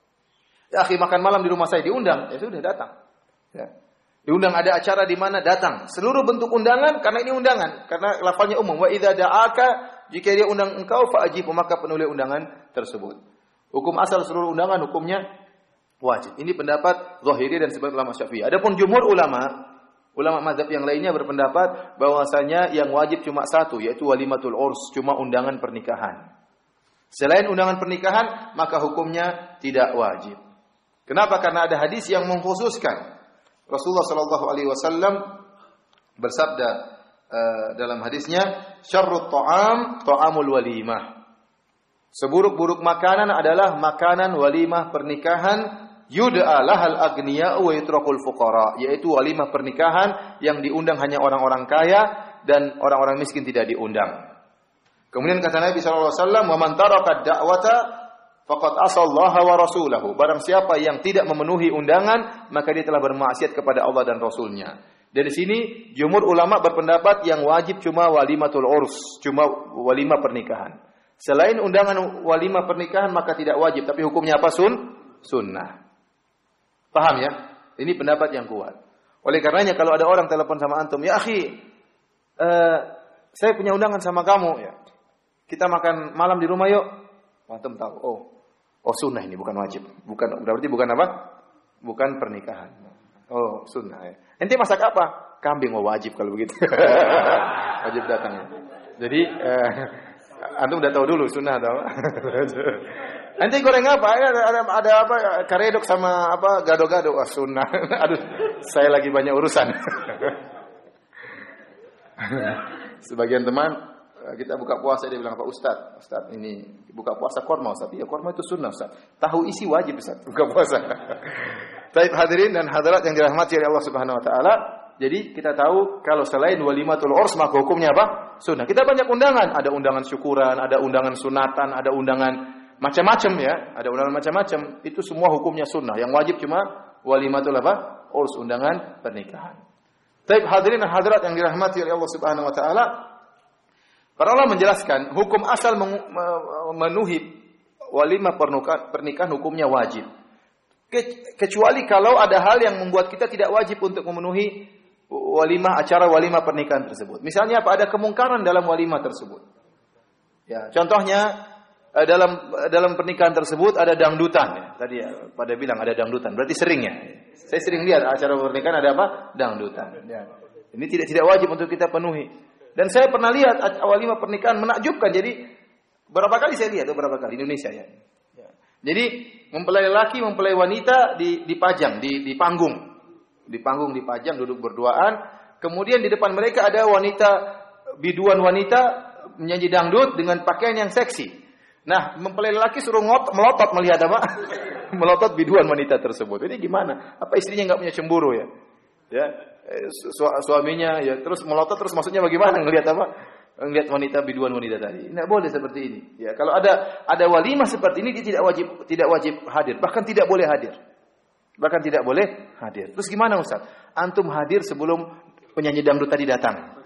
"Ya akhi, makan malam di rumah saya," diundang, ya sudah datang. Ya. Diundang ada acara di mana datang. Seluruh bentuk undangan karena ini undangan, karena lafalnya umum. Wa idza da'aka, jika dia undang engkau fa'ajib, maka penuhi undangan tersebut. Hukum asal seluruh undangan hukumnya wajib. Ini pendapat Zahiri dan sebagian ulama Syafi'i. Adapun jumhur ulama Ulama mazhab yang lainnya berpendapat bahwasanya yang wajib cuma satu, yaitu walimatul urs, cuma undangan pernikahan. Selain undangan pernikahan, maka hukumnya tidak wajib. Kenapa? Karena ada hadis yang mengkhususkan. Rasulullah sallallahu alaihi wasallam bersabda uh, dalam hadisnya, "Syarrut ta'am ta'amul walimah." Seburuk-buruk makanan adalah makanan walimah pernikahan. Yud'a lahal agniya wa yutrakul fuqara, yaitu walimah pernikahan yang diundang hanya orang-orang kaya dan orang-orang miskin tidak diundang. Kemudian kata Nabi sallallahu alaihi wasallam, "Wa man taraka da'wata faqad asallaha wa rasulahu." Barang siapa yang tidak memenuhi undangan, maka dia telah bermaksiat kepada Allah dan Rasulnya. Dari sini jumhur ulama berpendapat yang wajib cuma walimatul urs, cuma walimah pernikahan. Selain undangan walimah pernikahan maka tidak wajib, tapi hukumnya apa? Sun? Sunnah. Paham ya? Ini pendapat yang kuat. Oleh karenanya kalau ada orang telepon sama antum, "Ya akhi, uh, saya punya undangan sama kamu, ya. Kita makan malam di rumah yuk." Antum tahu, oh, oh sunnah ini bukan wajib. Bukan, berarti bukan apa? Bukan pernikahan. Oh, sunnah ya. Ente masak apa? Kambing. Oh, wajib kalau begitu. Wajib datang ya. Jadi uh, antum udah tahu dulu sunnah atau nanti goreng apa? Ada, ada, ada apa? Karedok sama apa? Gado-gado. Wah, sunnah. Aduh, saya lagi banyak urusan. Sebagian teman, kita buka puasa, dia bilang, "Pak Ustaz, Ustaz ini buka puasa korma, Ustaz." "Iya, korma itu sunnah, Ustaz." "Tahu isi wajib, Ustaz, buka puasa." Baik hadirin dan hadirat yang dirahmati oleh Allah Subhanahu wa taala. Jadi kita tahu kalau selain walimatul urs maka hukumnya apa? Sunnah. Kita banyak undangan, ada undangan syukuran, ada undangan sunatan, ada undangan macam-macam ya, ada undangan macam-macam. Itu semua hukumnya sunnah. Yang wajib cuma walimatul apa? Urs, undangan pernikahan. Baik hadirin dan hadirat yang dirahmati oleh Allah Subhanahu wa taala. Para ulama menjelaskan hukum asal memenuhi walimah pernikahan hukumnya wajib. Kecuali kalau ada hal yang membuat kita tidak wajib untuk memenuhi walimah, acara walimah pernikahan tersebut. Misalnya apa? Ada kemungkaran dalam walimah tersebut. Ya, contohnya dalam dalam pernikahan tersebut ada dangdutan ya. Tadi ya, pada bilang ada dangdutan, berarti sering ya. Saya sering lihat acara pernikahan ada apa? Dangdutan. Ya. Ini tidak tidak wajib untuk kita penuhi. Dan saya pernah lihat walimah pernikahan menakjubkan. Jadi berapa kali saya lihat, beberapa kali di Indonesia ya. Ya. Jadi mempelai laki, mempelai wanita di dipajang di di panggung. Di panggung dipajang duduk berduaan. Kemudian di depan mereka ada wanita, biduan wanita menyanyi dangdut dengan pakaian yang seksi. Nah, mempelai laki suruh ngot, melotot melihat apa? Melotot biduan wanita tersebut. Ini gimana? Apa istrinya enggak punya cemburu ya? Ya, su- suaminya ya terus melotot terus maksudnya bagaimana ngelihat apa? Ngelihat wanita biduan wanita tadi. Enggak boleh seperti ini. Ya, kalau ada ada walimah seperti ini dia tidak wajib tidak wajib hadir, bahkan tidak boleh hadir. Bahkan tidak boleh hadir. Terus gimana Ustaz? Antum hadir sebelum penyanyi dangdut tadi datang.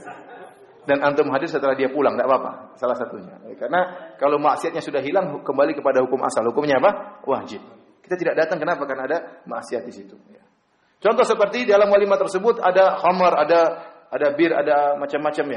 Dan antum hadir setelah dia pulang, tidak apa-apa. Salah satunya. Karena kalau maksiatnya sudah hilang, kembali kepada hukum asal. Hukumnya apa? Wajib. Kita tidak datang, kenapa? Karena ada maksiat di situ. Contoh seperti dalam walimah tersebut ada khamar, ada ada bir, ada macam-macam ya. Kita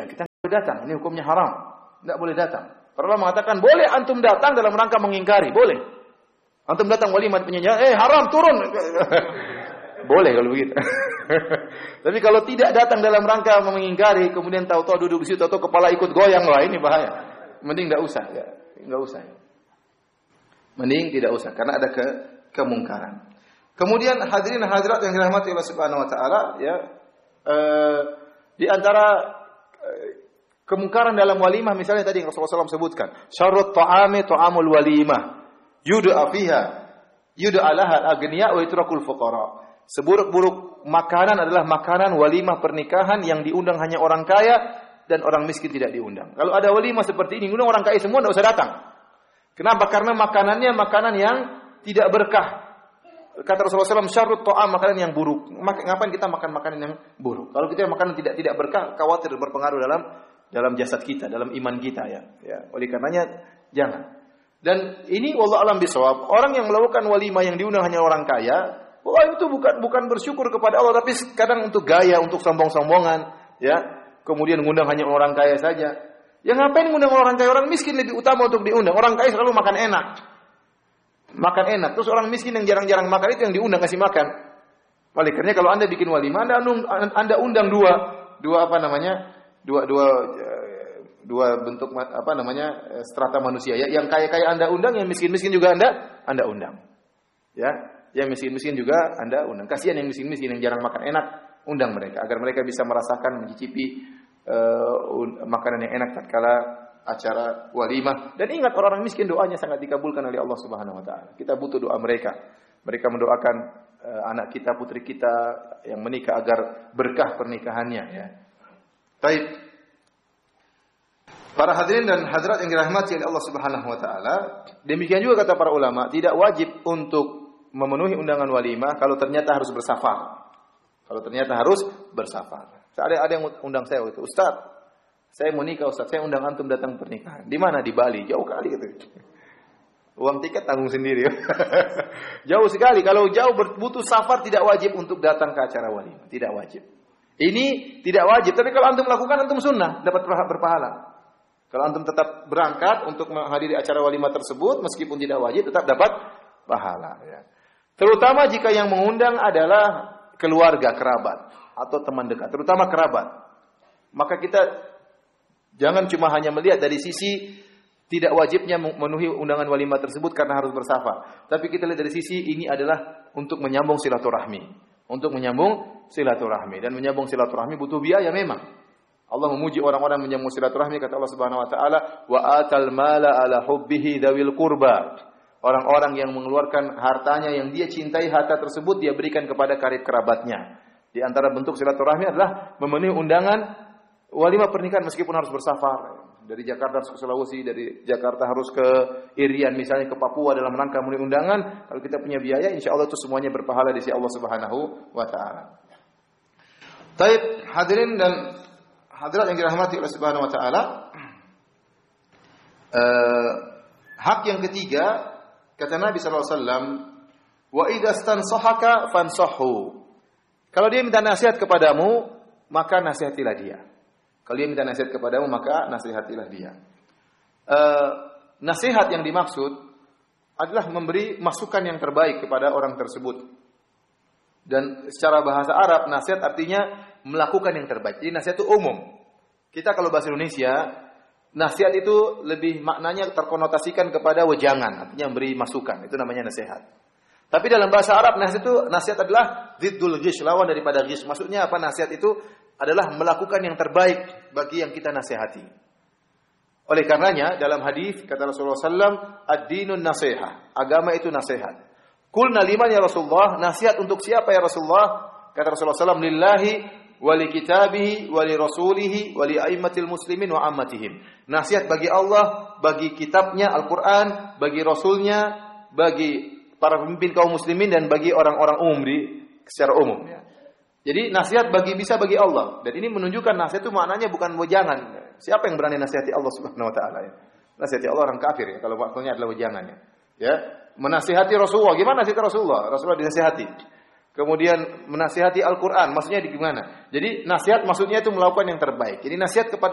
datang. Ini hukumnya haram. Tidak boleh datang. Para ulama mengatakan boleh antum datang dalam rangka mengingkari, boleh. Antum datang walimah penyanyi, eh haram turun. Boleh kalau begitu. Tapi kalau tidak datang dalam rangka mengingkari, kemudian tahu-tahu duduk di situ, tahu-tahu kepala ikut goyang, wah ini bahaya. Mending tidak usah, ya. Enggak usah. Mending tidak usah karena ada ke kemungkaran. Kemudian hadirin hadirat yang dirahmati Allah Subhanahu wa taala, ya, eh, di antara eh, kemungkaran dalam walimah misalnya tadi yang Rasulullah shallallahu alaihi wasallam sebutkan, syarrut ta'ami ta'amul walimah, yud'a fiha, yud'a laha al-aghniya wa yutrakul fuqara. Seburuk-buruk makanan adalah makanan walimah pernikahan yang diundang hanya orang kaya dan orang miskin tidak diundang. Kalau ada walimah seperti ini, undang orang kaya semua tidak usah datang. Kenapa? Karena makanannya makanan yang tidak berkah. Kata Rasulullah shallallahu alaihi wasallam, syarrut ta'am, makanan yang buruk. Ngapain kita makan makanan yang buruk? Kalau kita makanan tidak tidak berkah, khawatir berpengaruh dalam dalam jasad kita, dalam iman kita, ya. Ya, oleh karenanya jangan. Dan ini wallahu alam bisawab, orang yang melakukan walimah yang diundang hanya orang kaya, wah itu bukan bukan bersyukur kepada Allah, tapi kadang untuk gaya, untuk sombong-sombongan, ya. Kemudian mengundang hanya orang kaya saja. Ya ngapain mengundang orang kaya? Orang miskin lebih utama untuk diundang. Orang kaya selalu makan enak. Makan enak. Terus orang miskin yang jarang-jarang makan itu yang diundang kasih makan. Oleh karenanya kalau Anda bikin walimah, Anda undang, Anda undang dua, dua apa namanya? Dua dua dua bentuk apa namanya? Strata manusia, ya. Yang kaya-kaya Anda undang, yang miskin-miskin juga Anda Anda undang. Ya, yang miskin-miskin juga Anda undang. Kasihan yang miskin-miskin yang jarang makan enak, undang mereka agar mereka bisa merasakan, mencicipi uh, makanan yang enak tatkala acara walimah. Dan ingat, orang-orang miskin doanya sangat dikabulkan oleh Allah Subhanahu wa taala. Kita butuh doa mereka. Mereka mendoakan uh, anak kita, putri kita yang menikah agar berkah pernikahannya, ya. Baik. Para hadirin dan hadirat yang dirahmati oleh Allah Subhanahu wa taala, demikian juga kata para ulama, tidak wajib untuk memenuhi undangan walimah kalau ternyata harus bersafar. Kalau ternyata harus bersafar. Ada ada yang undang saya waktu itu, Ustaz, saya mau nikah Ustaz, saya undang antum datang pernikahan. Di mana? Di Bali. Jauh kali gitu. Uang tiket tanggung sendiri. Jauh sekali. Kalau jauh butuh safar, tidak wajib untuk datang ke acara walimah. Tidak wajib. Ini tidak wajib. Tapi kalau antum lakukan, antum sunnah, dapat berpahala. Kalau antum tetap berangkat untuk menghadiri acara walimah tersebut, meskipun tidak wajib, tetap dapat pahala. Ya. Terutama jika yang mengundang adalah keluarga, kerabat, atau teman dekat. Terutama kerabat. Maka kita jangan cuma hanya melihat dari sisi tidak wajibnya memenuhi undangan walimah tersebut karena harus bersafar. Tapi kita lihat dari sisi ini adalah untuk menyambung silaturahmi. Untuk menyambung silaturahmi. Dan menyambung silaturahmi butuh biaya memang. Allah memuji orang-orang menyambung silaturahmi, kata Allah Subhanahu wa taala, wa atal mala ala hubbihi dzawil qurba. Orang-orang yang mengeluarkan hartanya yang dia cintai, harta tersebut dia berikan kepada karib kerabatnya. Di antara bentuk silaturahmi adalah memenuhi undangan walimah pernikahan meskipun harus bersafar. Dari Jakarta harus ke Sulawesi, dari Jakarta harus ke Irian misalnya, ke Papua dalam rangka memenuhi undangan. Kalau kita punya biaya, insya Allah itu semuanya berpahala di sisi Allah Subhanahu wa taala. Baik, hadirin dan hadirat yang dirahmati oleh Subhanahu wa taala. Uh, hak yang ketiga, kata Nabi sallallahu alaihi wasallam, wa idza stansahaka fansahhu. Kalau dia minta nasihat kepadamu, maka nasihatilah dia. Kalau dia minta nasihat kepadamu, maka nasihatilah dia. Uh, nasihat yang dimaksud adalah memberi masukan yang terbaik kepada orang tersebut. Dan secara bahasa Arab, nasihat artinya melakukan yang terbaik. Jadi nasihat itu umum. Kita kalau bahasa Indonesia, nasihat itu lebih maknanya terkonotasikan kepada wejangan, artinya memberi masukan. Itu namanya nasihat. Tapi dalam bahasa Arab, nasihat itu nasihat adalah ziddul ghish, lawan daripada ghish. Maksudnya apa? Nasihat itu adalah melakukan yang terbaik bagi yang kita nasihati. Oleh karenanya dalam hadis kata Rasulullah sallallahu alaihi wasallam, ad-dinun nasihah, agama itu nasihat. Qulna liman ya Rasulullah, nasihat untuk siapa ya Rasulullah? Kata Rasulullah sallallahu alaihi wasallam, lillahi wa li kitabihi wa li rasulihi wa li aimmatil muslimin wa ammatihim. Nasihat bagi Allah, bagi kitabnya Al-Qur'an, bagi rasulnya, bagi para pemimpin kaum muslimin dan bagi orang-orang umum di secara umum, ya. Jadi nasihat bagi bisa bagi Allah. Dan ini menunjukkan nasihat itu maknanya bukan wejangan. Siapa yang berani nasihati Allah Subhanahu wa taala, ya? Nasihati Allah orang kafir, ya, kalau waktunya adalah wejangannya. Ya. Menasihati Rasulullah, gimana nasihati Rasulullah? Rasulullah dinasihati. Kemudian menasihati Al-Qur'an, maksudnya di gimana? Jadi nasihat maksudnya itu melakukan yang terbaik. Jadi nasihat kepada Allah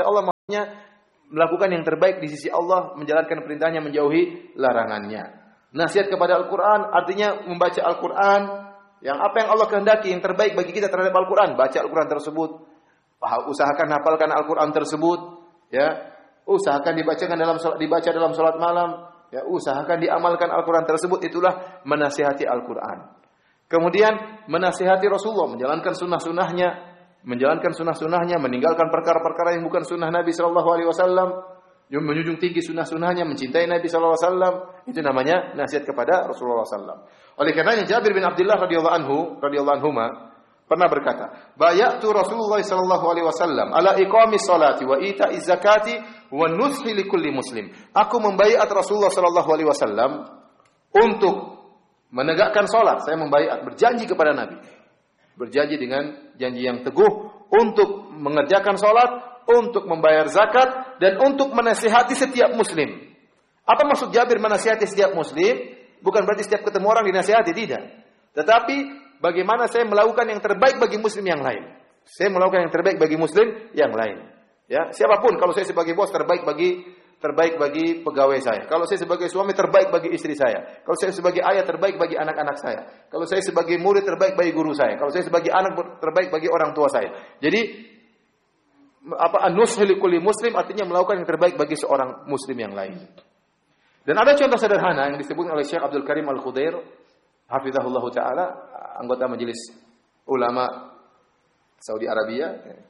melakukan yang terbaik di sisi Allah, menjalankan perintahnya, menjauhi larangannya. Nasihat kepada Al-Quran artinya membaca Al-Quran, yang apa yang Allah kehendaki, yang terbaik bagi kita terhadap Al-Quran. Baca Al-Quran tersebut, usahakan hafalkan Al-Quran tersebut, ya. Usahakan dibacakan dalam salat, dibaca dalam salat malam, ya. Usahakan diamalkan Al-Quran tersebut. Itulah menasihati Al-Quran. Kemudian menasihati Rasulullah, menjalankan sunnah-sunnahnya, menjalankan sunnah-sunnahnya, meninggalkan perkara-perkara yang bukan sunnah Nabi Shallallahu Alaihi Wasallam, yang menjunjung tinggi sunnah-sunnahnya, mencintai Nabi Shallallahu Alaihi Wasallam. Itu namanya nasihat kepada Rasulullah Shallallahu Alaihi Wasallam. Oleh karenanya Jabir bin Abdullah radhiyallahu anhu radhiyallahu anhuma pernah berkata, "Bayatu Rasulullah Shallallahu Alaihi Wasallam ala iqamis salati wa ita'iz zakati wa nushi likulli muslim." Aku membaiat Rasulullah Shallallahu Alaihi Wasallam untuk menegakkan salat. Saya membaiat, berjanji kepada Nabi, berjanji dengan janji yang teguh untuk mengerjakan salat, untuk membayar zakat, dan untuk menasihati setiap muslim. Apa maksud Jabir menasihati setiap muslim? Bukan berarti setiap ketemu orang dinasihati, tidak. Tetapi bagaimana saya melakukan yang terbaik bagi muslim yang lain. Saya melakukan yang terbaik bagi muslim yang lain. Ya, siapapun, kalau saya sebagai bos terbaik bagi terbaik bagi pegawai saya. Kalau saya sebagai suami terbaik bagi istri saya. Kalau saya sebagai ayah terbaik bagi anak-anak saya. Kalau saya sebagai murid terbaik bagi guru saya. Kalau saya sebagai anak terbaik bagi orang tua saya. Jadi apa an-nushhu likulli muslim artinya melakukan yang terbaik bagi seorang muslim yang lain. Dan ada contoh sederhana yang disebut oleh Syekh Abdul Karim Al-Khudair hafizahullah taala, anggota majelis ulama Saudi Arabia.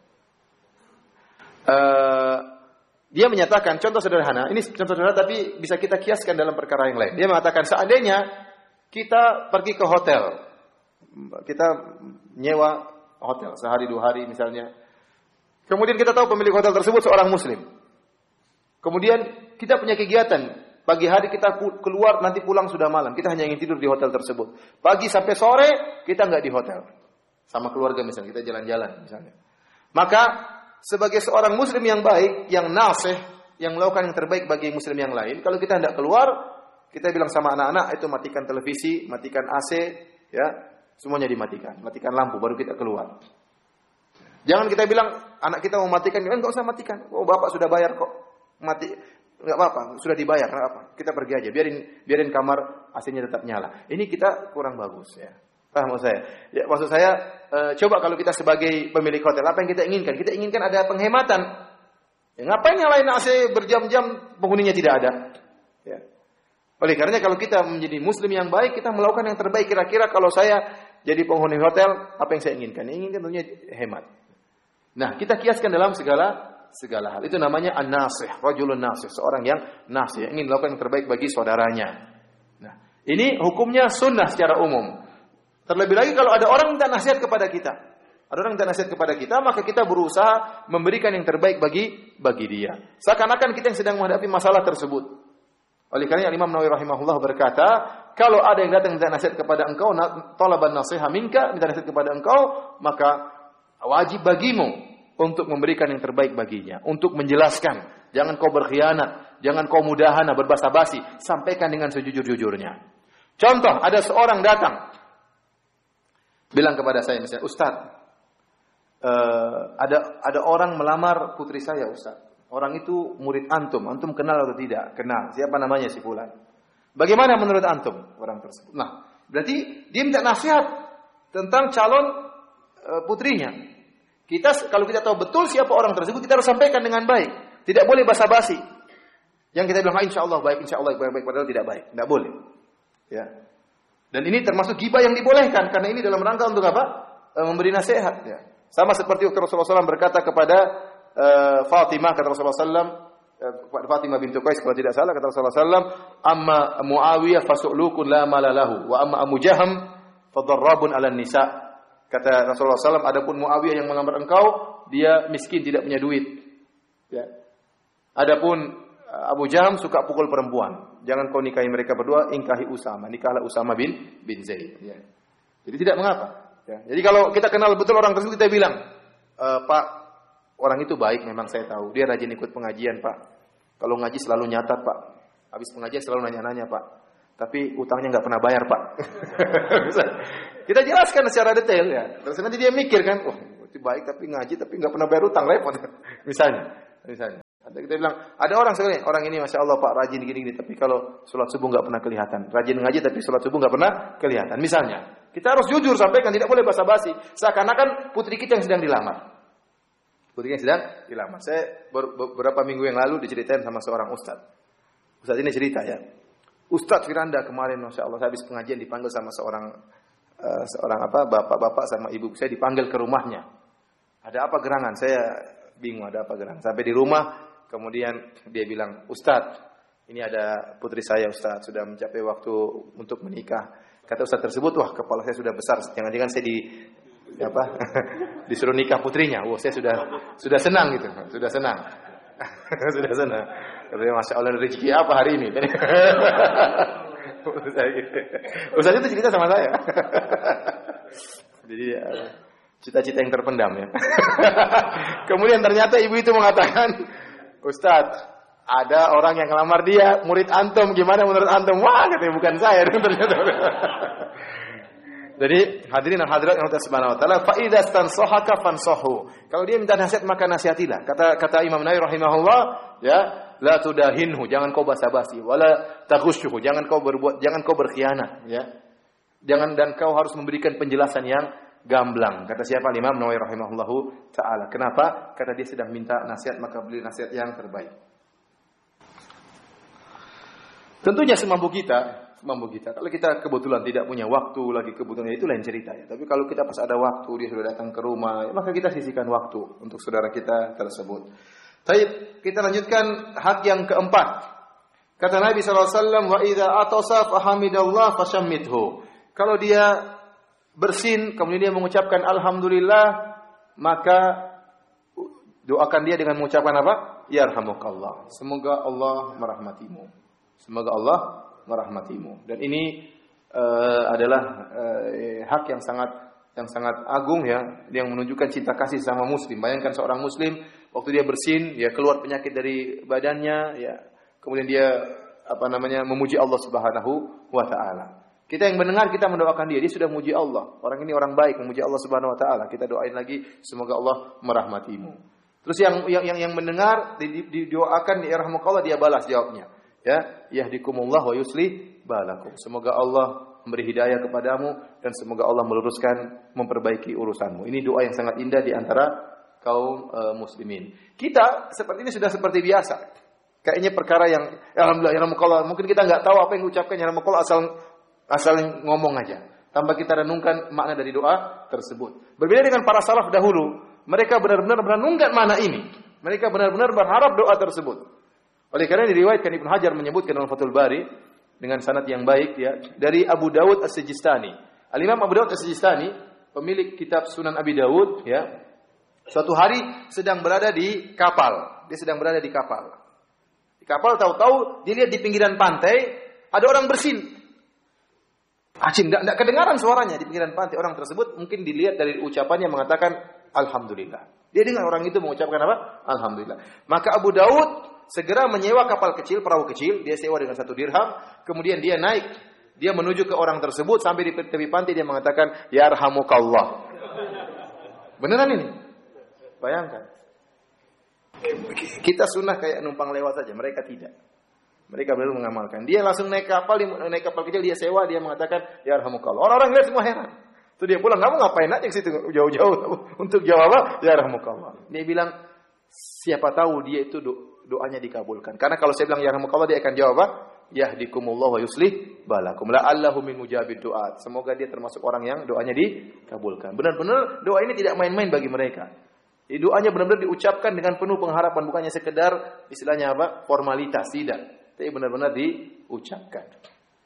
Uh, dia menyatakan contoh sederhana, ini contoh sederhana tapi bisa kita kiaskan dalam perkara yang lain. Dia mengatakan seandainya kita pergi ke hotel, kita nyewa hotel sehari dua hari misalnya. Kemudian kita tahu pemilik hotel tersebut seorang muslim. Kemudian kita punya kegiatan, pagi hari kita keluar, nanti pulang sudah malam. Kita hanya ingin tidur di hotel tersebut. Pagi sampai sore kita nggak di hotel. Sama keluarga misalnya, kita jalan-jalan misalnya. Maka sebagai seorang muslim yang baik, yang nasih, yang melakukan yang terbaik bagi muslim yang lain, kalau kita hendak keluar, kita bilang sama anak-anak itu matikan televisi, matikan A C, ya, semuanya dimatikan, matikan lampu baru kita keluar. Jangan kita bilang anak kita mau matikan, enggak usah matikan. Oh, bapak sudah bayar kok. Mati enggak apa-apa, sudah dibayar, enggak apa. Kita pergi aja, biarin biarin kamar A C-nya tetap nyala. Ini kita kurang bagus ya. Paham maksud saya? Ya, maksud saya e, coba kalau kita sebagai pemilik hotel, apa yang kita inginkan? Kita inginkan ada penghematan. Ya, ngapain nyalain A C berjam-jam penghuninya tidak ada? Ya. Oleh karenanya kalau kita menjadi muslim yang baik, kita melakukan yang terbaik. Kira-kira kalau saya jadi penghuni hotel, apa yang saya inginkan? Yang inginkan tentunya hemat. Nah, kita kiaskan dalam segala segala hal. Itu namanya an-nasih, rajulun nasih, seorang yang nasih, yang ingin melakukan yang terbaik bagi saudaranya. Nah, ini hukumnya sunnah secara umum. Terlebih lagi kalau ada orang minta nasihat kepada kita. Ada orang minta nasihat kepada kita, maka kita berusaha memberikan yang terbaik bagi bagi dia. Seakan-akan kita yang sedang menghadapi masalah tersebut. Oleh karena Imam Nawawi rahimahullah berkata, kalau ada yang datang minta nasihat kepada engkau, talaban nasiha minka, minta nasihat kepada engkau, maka wajib bagimu untuk memberikan yang terbaik baginya, untuk menjelaskan. Jangan kau berkhianat, jangan kau mudahana, berbasa-basi, sampaikan dengan sejujur-jujurnya. Contoh, ada seorang datang bilang kepada saya misalnya, Ustaz, uh, ada ada orang melamar putri saya, Ustaz. Orang itu murid antum, antum kenal atau tidak? Kenal. Siapa namanya si fulan? Bagaimana menurut antum orang tersebut? Nah, berarti dia minta nasihat tentang calon uh, putrinya. Kita kalau kita tahu betul siapa orang tersebut, kita harus sampaikan dengan baik. Tidak boleh basa-basi. Yang kita bilang, insya Allah baik, insya Allah baik, baik, padahal tidak baik. Tidak boleh. Ya. Dan ini termasuk ghibah yang dibolehkan, karena ini dalam rangka untuk apa? E, memberi nasihat. Ya. Sama seperti waktu Rasulullah shallallahu alaihi wasallam berkata kepada e, Fatimah, kata Rasulullah shallallahu alaihi wasallam, e, Fatimah bintu Qais kalau tidak salah, kata Rasulullah shallallahu alaihi wasallam, amma Muawiyah fasu'lukun la malalahu, wa amma Abu Jaham fadarrabun ala nisa. Kata Rasulullah shallallahu alaihi wasallam, adapun Muawiyah yang melamar engkau, dia miskin, tidak punya duit. Ya. Adapun Abu Jaham suka pukul perempuan. Jangan kau nikahi mereka berdua, ingkahi Usama. Nikahlah Usama bin bin Zaid. Ya. Jadi tidak mengapa. Ya. Jadi kalau kita kenal betul orang tersebut, kita bilang, e, Pak, orang itu baik, memang saya tahu. Dia rajin ikut pengajian, Pak. Kalau ngaji selalu nyatat, Pak. Habis pengajian selalu nanya-nanya, Pak. Tapi utangnya nggak pernah bayar, Pak. Kita jelaskan secara detail ya. Terus nanti dia mikir kan, oh, itu baik tapi ngaji tapi nggak pernah bayar utang, repot. Misalnya, misalnya. Ada kita bilang, ada orang sekali, orang ini masya Allah Pak rajin gini-gini, tapi kalau sholat subuh nggak pernah kelihatan. Rajin ngaji tapi sholat subuh nggak pernah kelihatan. Misalnya, kita harus jujur sampaikan, tidak boleh basa-basi. Seakan-akan putri kita yang sedang dilamar. Putri yang sedang dilamar. Saya beberapa minggu yang lalu diceritain sama seorang ustadz. Ustadz ini cerita ya. Ustadz Firanda kemarin, masya Allah, habis pengajian dipanggil sama seorang uh, seorang apa bapak-bapak sama ibu. Saya dipanggil ke rumahnya. Ada apa gerangan? Saya bingung ada apa gerangan. Sampai di rumah, kemudian dia bilang, Ustadz, ini ada putri saya Ustadz, sudah mencapai waktu untuk menikah. Kata Ustadz tersebut, wah kepala saya sudah besar. Jangan-jangan saya di apa disuruh nikah putrinya. Wah saya sudah sudah senang gitu, sudah senang, sudah senang. Katanya masya Allah rezeki apa hari ini? Ustadz itu cerita sama saya. Jadi cita-cita yang terpendam ya. Kemudian ternyata ibu itu mengatakan, Ustadz, ada orang yang ngelamar dia, murid antum, gimana menurut antum? Wah, katanya bukan saya. Ternyata. Jadi hadirin dan hadirat yang Allah Subhanahu wa taala, fa idza stansahaka fansahu. Kalau dia minta nasihat maka nasihatilah. Kata kata Imam Nawawi rahimahullah, ya, la tudahinhu, jangan kau basa-basi, wala taghushuhu, jangan kau berbuat, jangan kau berkhianat, ya. Jangan dan kau harus memberikan penjelasan yang gamblang. Kata siapa? Imam Nawawi rahimahullahu taala. Kenapa? Karena dia sedang minta nasihat, maka beri nasihat yang terbaik. Tentunya semampu kita, semampu kita. Kalau kita kebetulan tidak punya waktu lagi kebetulan itu lain cerita ya. Tapi kalau kita pas ada waktu, dia sudah datang ke rumah, ya, maka kita sisihkan waktu untuk saudara kita tersebut. Baik, kita lanjutkan hak yang keempat. Kata Nabi sallallahu alaihi wasallam, wa idza atasa fahamidallah fashammithu. Kalau dia bersin, kemudian dia mengucapkan alhamdulillah, maka doakan dia dengan mengucapkan apa? Yarhamukallah. Semoga Allah merahmatimu. Semoga Allah merahmatimu. Dan ini uh, adalah uh, hak yang sangat yang sangat agung ya, yang menunjukkan cinta kasih sama muslim. Bayangkan seorang muslim waktu dia bersin, ya keluar penyakit dari badannya, ya kemudian dia apa namanya memuji Allah Subhanahu wa taala. Kita yang mendengar, kita mendoakan dia, dia sudah memuji Allah. Orang ini orang baik, memuji Allah Subhanahu wa taala. Kita doain lagi, semoga Allah merahmatimu. Terus yang yang yang, yang mendengar didoakan, yarhamukallah, dia balas jawabnya. Ya, yahdikumullah wa yuslih balakum. Semoga Allah memberi hidayah kepadamu dan semoga Allah meluruskan, memperbaiki urusanmu. Ini doa yang sangat indah di antara kaum uh, muslimin. Kita seperti ini sudah seperti biasa. Kayaknya perkara yang alhamdulillah yarhamukallah, mungkin kita enggak tahu apa yang diucapkan yarhamukallah, asal asal ngomong aja, tanpa kita renungkan makna dari doa tersebut. Berbeda dengan para salaf dahulu, mereka benar-benar merenungkan makna ini. Mereka benar-benar berharap doa tersebut. Oleh karena diriwayatkan Ibnu Hajar menyebutkan dalam Fathul Bari dengan sanad yang baik ya, dari Abu Dawud As-Sijistani. Al-Imam Abu Dawud As-Sijistani, pemilik kitab Sunan Abi Dawud ya, suatu hari sedang berada di kapal. Dia sedang berada di kapal. Di kapal tahu-tahu dia lihat di pinggiran pantai ada orang bersin. Acim, tidak kedengaran suaranya di pinggiran pantai. Orang tersebut mungkin dilihat dari ucapannya mengatakan alhamdulillah. Dia dengar orang itu mengucapkan apa? Alhamdulillah. Maka Abu Dawud segera menyewa kapal kecil, perahu kecil, dia sewa dengan satu dirham, kemudian dia naik, dia menuju ke orang tersebut, sampai di tepi pantai dia mengatakan, yarhamukallah. Beneran ini? Bayangkan. Kita sunnah kayak numpang lewat saja, mereka tidak. Mereka benar mengamalkan. Dia langsung naik kapal, naik kapal kecil, dia sewa, dia mengatakan, yarhamukallah. Orang-orang lihat semua heran. Itu dia pulang, kamu ngapain aja ke situ jauh-jauh untuk jawab apa? Yarhamukallah. Dia bilang, siapa tahu dia itu do- doanya dikabulkan. Karena kalau saya bilang yarhamukallah, dia akan jawab apa? Yahdikumullah wa yuslih balakum. La'allahu min mujabid du'at. Semoga dia termasuk orang yang doanya dikabulkan. Benar-benar doa ini tidak main-main bagi mereka. Jadi doanya benar-benar diucapkan dengan penuh pengharapan, bukannya sekedar istilahnya apa? Formalitas, tidak. Tapi benar-benar diucapkan.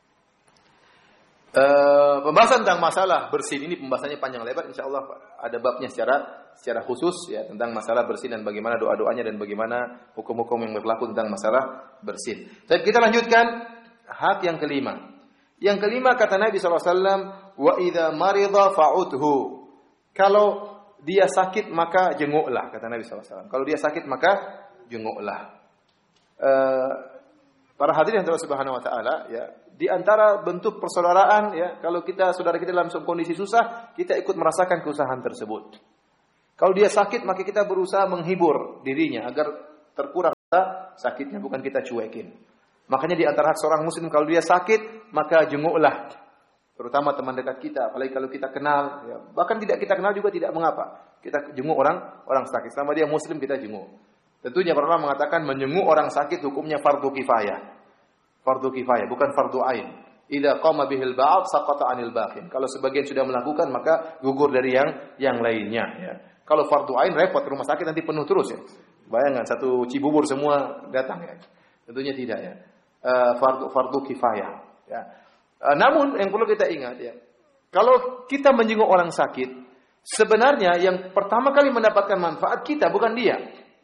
Uh, pembahasan tentang masalah bersin ini pembahasannya panjang lebar, insyaallah ada babnya secara secara khusus ya tentang masalah bersin dan bagaimana doa-doanya dan bagaimana hukum-hukum yang berlaku tentang masalah bersin. Tapi kita lanjutkan hak yang kelima. Yang kelima kata Nabi sallallahu alaihi wasallam, wa idza marida fa'udhu. Kalau dia sakit maka jenguklah, kata Nabi sallallahu alaihi wasallam. Kalau dia sakit maka jenguklah. Uh, para hadirin yang Allah Subhanahu wa taala ya, di antara bentuk persaudaraan ya, kalau kita saudara kita dalam kondisi susah, kita ikut merasakan kesusahan tersebut. Kalau dia sakit, maka kita berusaha menghibur dirinya agar terkurang sakitnya, bukan kita cuekin. Makanya di antara hak seorang muslim kalau dia sakit, maka jenguklah. Terutama teman dekat kita, apalagi kalau kita kenal, ya. Bahkan tidak kita kenal juga tidak mengapa. Kita jenguk orang orang sakit. Selama dia muslim kita jenguk. Tentunya para ulama mengatakan menjenguk orang sakit hukumnya fardu kifayah. Fardu kifayah, bukan fardu ain. Idza qama bihil ba'd saqata 'anil baqin. Kalau sebagian sudah melakukan maka gugur dari yang yang lainnya, ya. Kalau fardu ain repot, rumah sakit nanti penuh terus, ya. Bayangkan satu Cibubur semua datang, ya. Tentunya tidak, ya. Uh, fardu fardu kifayah, ya. Uh, namun yang perlu kita ingat, ya, kalau kita menjenguk orang sakit, sebenarnya yang pertama kali mendapatkan manfaat kita, bukan dia.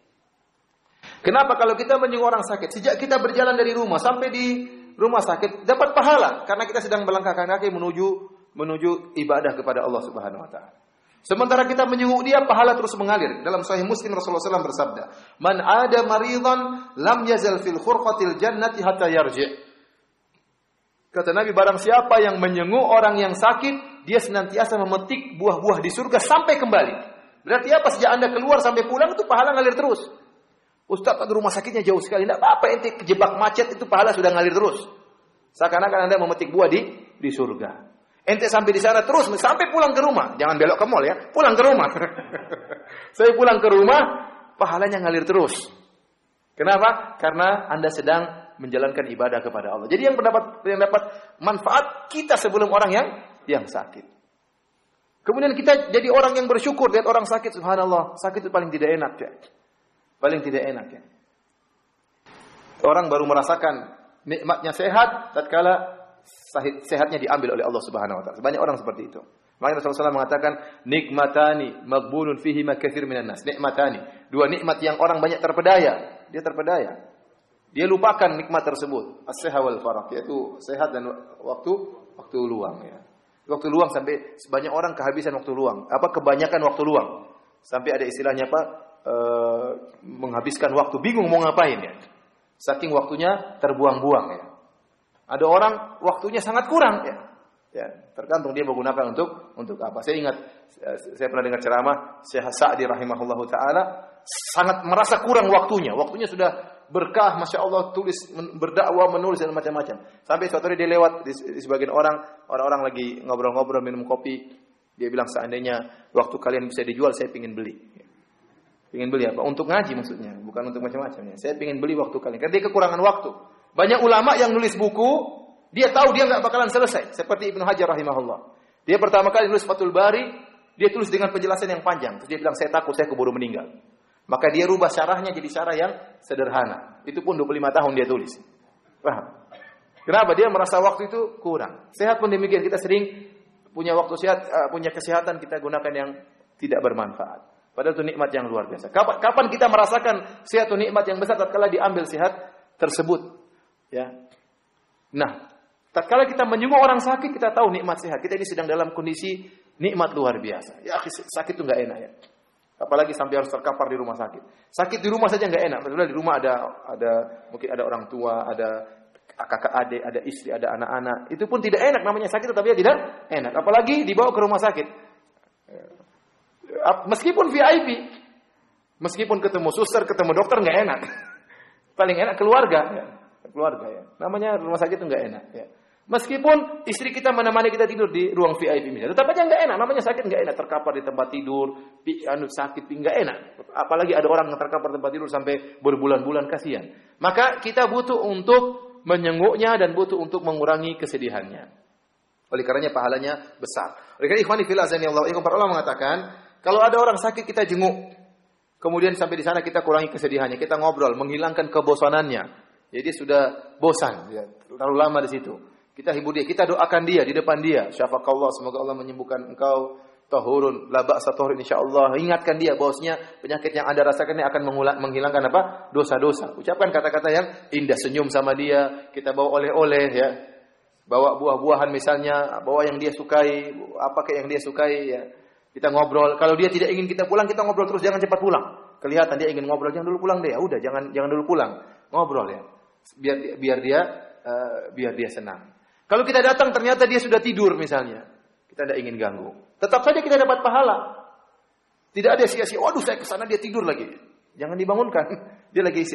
Kenapa? Kalau kita menjenguk orang sakit, sejak kita berjalan dari rumah sampai di rumah sakit dapat pahala karena kita sedang melangkahkan kaki menuju menuju ibadah kepada Allah Subhanahu wa taala. Sementara kita menjenguk dia, pahala terus mengalir. Dalam Sahih Muslim Rasulullah shallallahu alaihi wasallam bersabda, "Man ada maridan lam yazal fil khurqatil jannati hatta yarji'." Kata Nabi, barang siapa yang menjenguk orang yang sakit, dia senantiasa memetik buah-buah di surga sampai kembali. Berarti apa? Sejak Anda keluar sampai pulang itu pahala ngalir terus. Ustaz, di rumah sakitnya jauh sekali. Tidak apa-apa, ente kejebak macet itu pahala sudah ngalir terus. Seakan-akan Anda memetik buah di di surga. Ente sampai di sana terus sampai pulang ke rumah. Jangan belok ke mall, ya. Pulang ke rumah. Saya pulang ke rumah, pahalanya ngalir terus. Kenapa? Karena Anda sedang menjalankan ibadah kepada Allah. Jadi yang mendapat yang dapat manfaat kita sebelum orang yang yang sakit. Kemudian kita jadi orang yang bersyukur lihat orang sakit. Subhanallah, sakit itu paling tidak enak, ya. Paling tidak enak, ya. Orang baru merasakan nikmatnya sehat tatkala sehatnya diambil oleh Allah Subhanahu wa taala. Banyak orang seperti itu. Makanya Rasulullah shallallahu alaihi wasallam mengatakan, nikmatani maghbunun fihi ma katsir minan nas. Nikmatani, dua nikmat yang orang banyak terpedaya. Dia terpedaya. Dia lupakan nikmat tersebut. As-sihah wal farah, yaitu sehat dan waktu waktu luang, ya. Waktu luang sampai sebanyak orang kehabisan waktu luang. Apa kebanyakan waktu luang. Sampai ada istilahnya apa? E, menghabiskan waktu, bingung mau ngapain, ya. Saking waktunya terbuang-buang, ya. Ada orang waktunya sangat kurang, ya. Ya, tergantung dia menggunakan untuk untuk apa. Saya ingat saya pernah dengar ceramah Syekh Sa'di rahimahullahu taala, sangat merasa kurang waktunya. Waktunya sudah berkah, Masya Allah, tulis, berdakwah, menulis dan macam-macam. Sampai suatu hari dia lewat di, di sebagian orang, orang-orang lagi ngobrol-ngobrol minum kopi. Dia bilang, seandainya waktu kalian bisa dijual, saya ingin beli. Ingin beli apa? Untuk ngaji maksudnya, bukan untuk macam-macam. Saya ingin beli waktu kalian. Karena dia kekurangan waktu. Banyak ulama yang nulis buku, dia tahu dia nggak bakalan selesai. Seperti Ibnu Hajar rahimahullah. Dia pertama kali nulis Fathul Bari, dia tulis dengan penjelasan yang panjang. Terus dia bilang, saya takut saya keburu meninggal. Maka dia rubah syarahnya jadi syarah yang sederhana. Itu pun dua puluh lima tahun dia tulis. Paham? Kenapa? Dia merasa waktu itu kurang. Sehat pun demikian. Kita sering punya waktu sehat, punya kesehatan, kita gunakan yang tidak bermanfaat. Padahal itu nikmat yang luar biasa. Kapan, kapan kita merasakan sehat itu nikmat yang besar? Tatkala diambil sehat tersebut. Ya. Nah, tatkala kita menjenguk orang sakit, kita tahu nikmat sehat. Kita ini sedang dalam kondisi nikmat luar biasa. Ya, sakit itu enggak enak, ya. Apalagi sampai harus terkapar di rumah sakit. Sakit di rumah saja enggak enak. Padahal di rumah ada ada mungkin ada orang tua, ada kakak adik, ada istri, ada anak-anak. Itu pun tidak enak, namanya sakit tetapi tidak enak. Apalagi dibawa ke rumah sakit. Meskipun V I P, meskipun ketemu suster, ketemu dokter enggak enak. Paling enak keluarga, ya. Keluarga, ya. Namanya rumah sakit itu enggak enak, ya. Meskipun istri kita menemani kita tidur di ruang V I P misalnya, tetap aja enggak enak. Namanya sakit enggak enak, terkapar di tempat tidur, anu sakit enggak enak. Apalagi ada orang yang terkapar di tempat tidur sampai berbulan-bulan, kasihan. Maka kita butuh untuk menyenguknya dan butuh untuk mengurangi kesedihannya. Oleh karenanya pahalanya besar. Oleh karena ikhwani fillah azanillahu wa para ulama mengatakan, kalau ada orang sakit kita jenguk, kemudian sampai di sana kita kurangi kesedihannya, kita ngobrol, menghilangkan kebosanannya. Jadi sudah bosan, ya, terlalu lama di situ. Kita hibur dia, kita doakan dia di depan dia. Syafakallah, semoga Allah menyembuhkan engkau. Tahurun, la ba'sa tahurun insyaallah. Ingatkan dia bahwasanya penyakit yang Anda rasakan ini akan menghilangkan apa? Dosa-dosa. Ucapkan kata-kata yang indah, senyum sama dia, kita bawa oleh-oleh, ya. Bawa buah-buahan misalnya, bawa yang dia sukai, apa kayak yang dia sukai, ya. Kita ngobrol. Kalau dia tidak ingin kita pulang, kita ngobrol terus, jangan cepat pulang. Kelihatan dia ingin ngobrol, jangan dulu pulang deh. Ya udah, jangan jangan dulu pulang. Ngobrol, ya. Biar biar dia uh, biar dia senang. Kalau kita datang ternyata dia sudah tidur misalnya, kita tidak ingin ganggu. Tetap saja kita dapat pahala. Tidak ada sia-sia. Waduh, saya ke sana dia tidur lagi. Jangan dibangunkan. Dia lagi istirahat.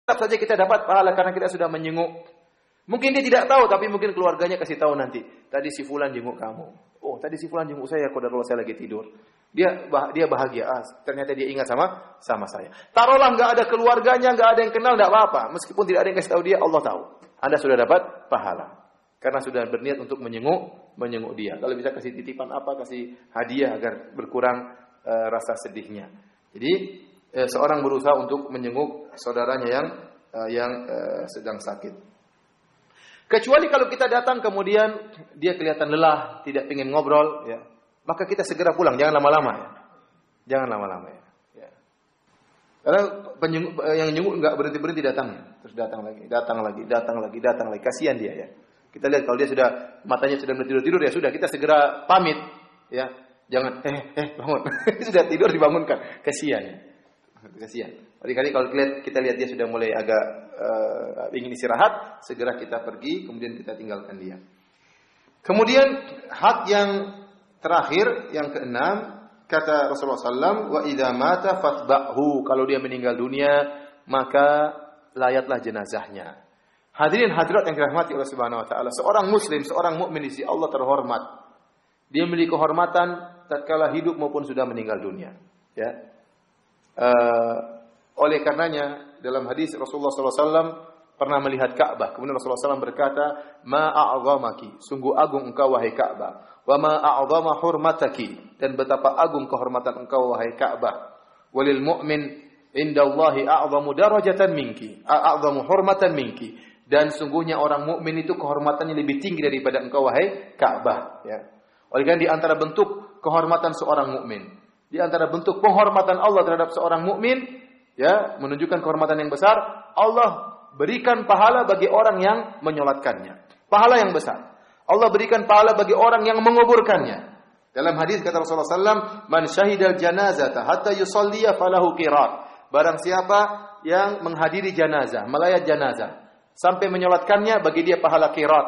tetap saja kita dapat pahala karena kita sudah menjenguk. Mungkin dia tidak tahu, tapi mungkin keluarganya kasih tahu nanti. Tadi si fulan jenguk kamu. Oh, tadi si fulan jenguk saya kalau saya lagi tidur. Dia dia bahagia. Ah, ternyata dia ingat sama sama saya. Taruhlah nggak ada keluarganya, nggak ada yang kenal, nggak apa-apa. Meskipun tidak ada yang kasih tahu dia, Allah tahu. Anda sudah dapat pahala. Karena sudah berniat untuk menjenguk, menjenguk dia. Kalau bisa kasih titipan apa, kasih hadiah agar berkurang uh, rasa sedihnya. Jadi uh, seorang berusaha untuk menjenguk saudaranya yang uh, yang uh, sedang sakit. Kecuali kalau kita datang kemudian dia kelihatan lelah, tidak ingin ngobrol, ya, maka kita segera pulang, jangan lama-lama, ya. Jangan lama-lama, ya. Ya. Karena penjenguk, yang jenguk nggak berhenti-berhenti datangnya, terus datang lagi, datang lagi, datang lagi, datang lagi, kasihan dia, ya. Kita lihat kalau dia sudah matanya sudah tidur-tidur, ya sudah, kita segera pamit, ya. Jangan eh eh bangun, sudah tidur dibangunkan, kasihan, ya. Kasihan. Kali-kali kalau kita lihat dia sudah mulai agak uh, ingin istirahat, segera kita pergi, kemudian kita tinggalkan dia. Kemudian hak yang terakhir, yang keenam, kata Rasulullah sallallahu alaihi wasallam, wa idza mata fatba'hu, kalau dia meninggal dunia, maka layatlah jenazahnya. Hadirin hadirat yang dirahmati oleh Subhanahu wa taala, seorang muslim, seorang mukmin di sisi Allah terhormat. Dia memiliki kehormatan tatkala hidup maupun sudah meninggal dunia, ya. Uh, oleh karenanya dalam hadis Rasulullah sallallahu alaihi wasallam pernah melihat Ka'bah. Kemudian Rasulullah sallallahu alaihi wasallam berkata, "Ma a'zamaki, sungguh agung engkau wahai Ka'bah. Wa ma a'zama hurmataki, dan betapa agung kehormatan engkau wahai Ka'bah. Walil mu'min indallahi a'zamu darajatan minki, a'zamu hurmatan minki." Dan sungguhnya orang mukmin itu kehormatannya lebih tinggi daripada engkau wahai Ka'bah, ya. Oleh karena di antara bentuk kehormatan seorang mukmin, di antara bentuk penghormatan Allah terhadap seorang mukmin, ya, menunjukkan kehormatan yang besar, Allah berikan pahala bagi orang yang menyolatkannya. Pahala yang besar. Allah berikan pahala bagi orang yang menguburkannya. Dalam hadis kata Rasulullah sallallahu alaihi wasallam, "Man syahidal janazata hatta yusalliya falahu qirat." Barang siapa yang menghadiri janazah, melayat janazah sampai menyolatkannya, bagi dia pahala qirat.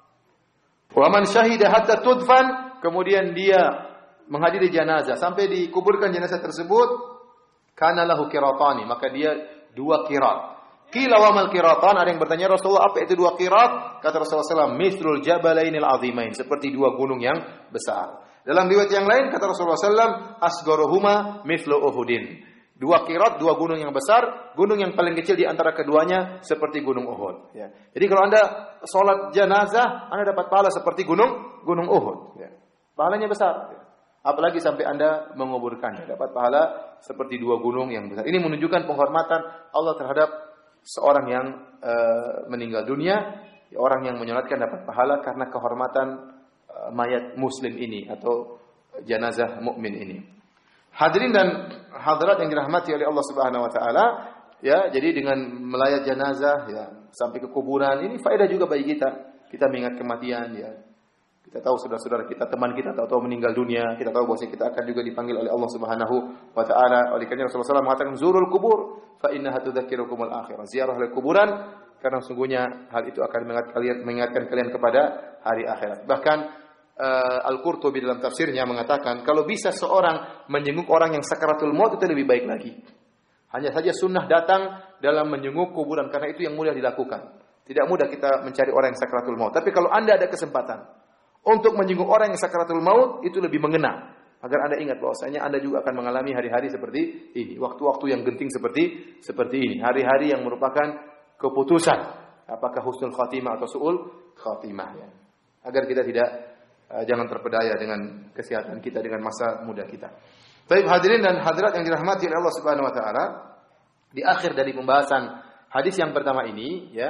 Wa man syahida hatta tudfan, kemudian dia menghadiri jenazah sampai dikuburkan jenazah tersebut, kana lahu qiratani, maka dia dua qirat. Qila wa mal qiratan, ada yang bertanya, Rasulullah, apa itu dua qirat? Kata Rasulullah sallallahu alaihi wasallam, mithlul jabalainil azimain, seperti dua gunung yang besar. Dalam riwayat yang lain kata Rasulullah sallallahu alaihi wasallam, asgharuhuma mithlu uhudin. Dua qirat, dua gunung yang besar, gunung yang paling kecil di antara keduanya seperti gunung Uhud, ya. Jadi kalau Anda salat jenazah, Anda dapat pahala seperti gunung gunung Uhud, ya. Pahalanya besar, ya. Apalagi sampai Anda menguburkannya, dapat pahala seperti dua gunung yang besar. Ini menunjukkan penghormatan Allah terhadap seorang yang uh, meninggal dunia, ya, orang yang menyolatkan dapat pahala karena kehormatan uh, mayat muslim ini atau jenazah mukmin ini. Hadirin dan hadirat yang dirahmati oleh Allah Subhanahu wa taala, ya, jadi dengan melayat jenazah, ya, sampai ke kuburan, ini faedah juga bagi kita. Kita mengingat kematian, ya. Kita tahu saudara-saudara kita, teman kita tahu-tahu meninggal dunia, kita tahu bahwa kita akan juga dipanggil oleh Allah Subhanahu wa taala. Oleh karena Rasulullah sallallahu alaihi wasallam mengatakan, "Zurul kubur fa innaha tudzakirukumul akhirah." Ziarahlah kuburan karena sungguhnya hal itu akan mengingatkan kalian, mengingatkan kalian kepada hari akhirat. Bahkan uh, Al-Qurtubi dalam tafsirnya mengatakan, kalau bisa seorang menjenguk orang yang sakaratul maut itu lebih baik lagi. Hanya saja sunnah datang dalam menjenguk kuburan karena itu yang mudah dilakukan. Tidak mudah kita mencari orang yang sakaratul maut. Tapi kalau Anda ada kesempatan untuk menjenguk orang yang sakaratul maut, itu lebih mengena. Agar Anda ingat bahwasanya Anda juga akan mengalami hari-hari seperti ini, waktu-waktu yang genting seperti seperti ini, hari-hari yang merupakan keputusan apakah husnul khatimah atau su'ul khatimah, ya. Agar kita tidak uh, jangan terpedaya dengan kesehatan kita, dengan masa muda kita. Baik hadirin dan hadirat yang dirahmati oleh Allah Subhanahu wa taala, di akhir dari pembahasan hadis yang pertama ini, ya,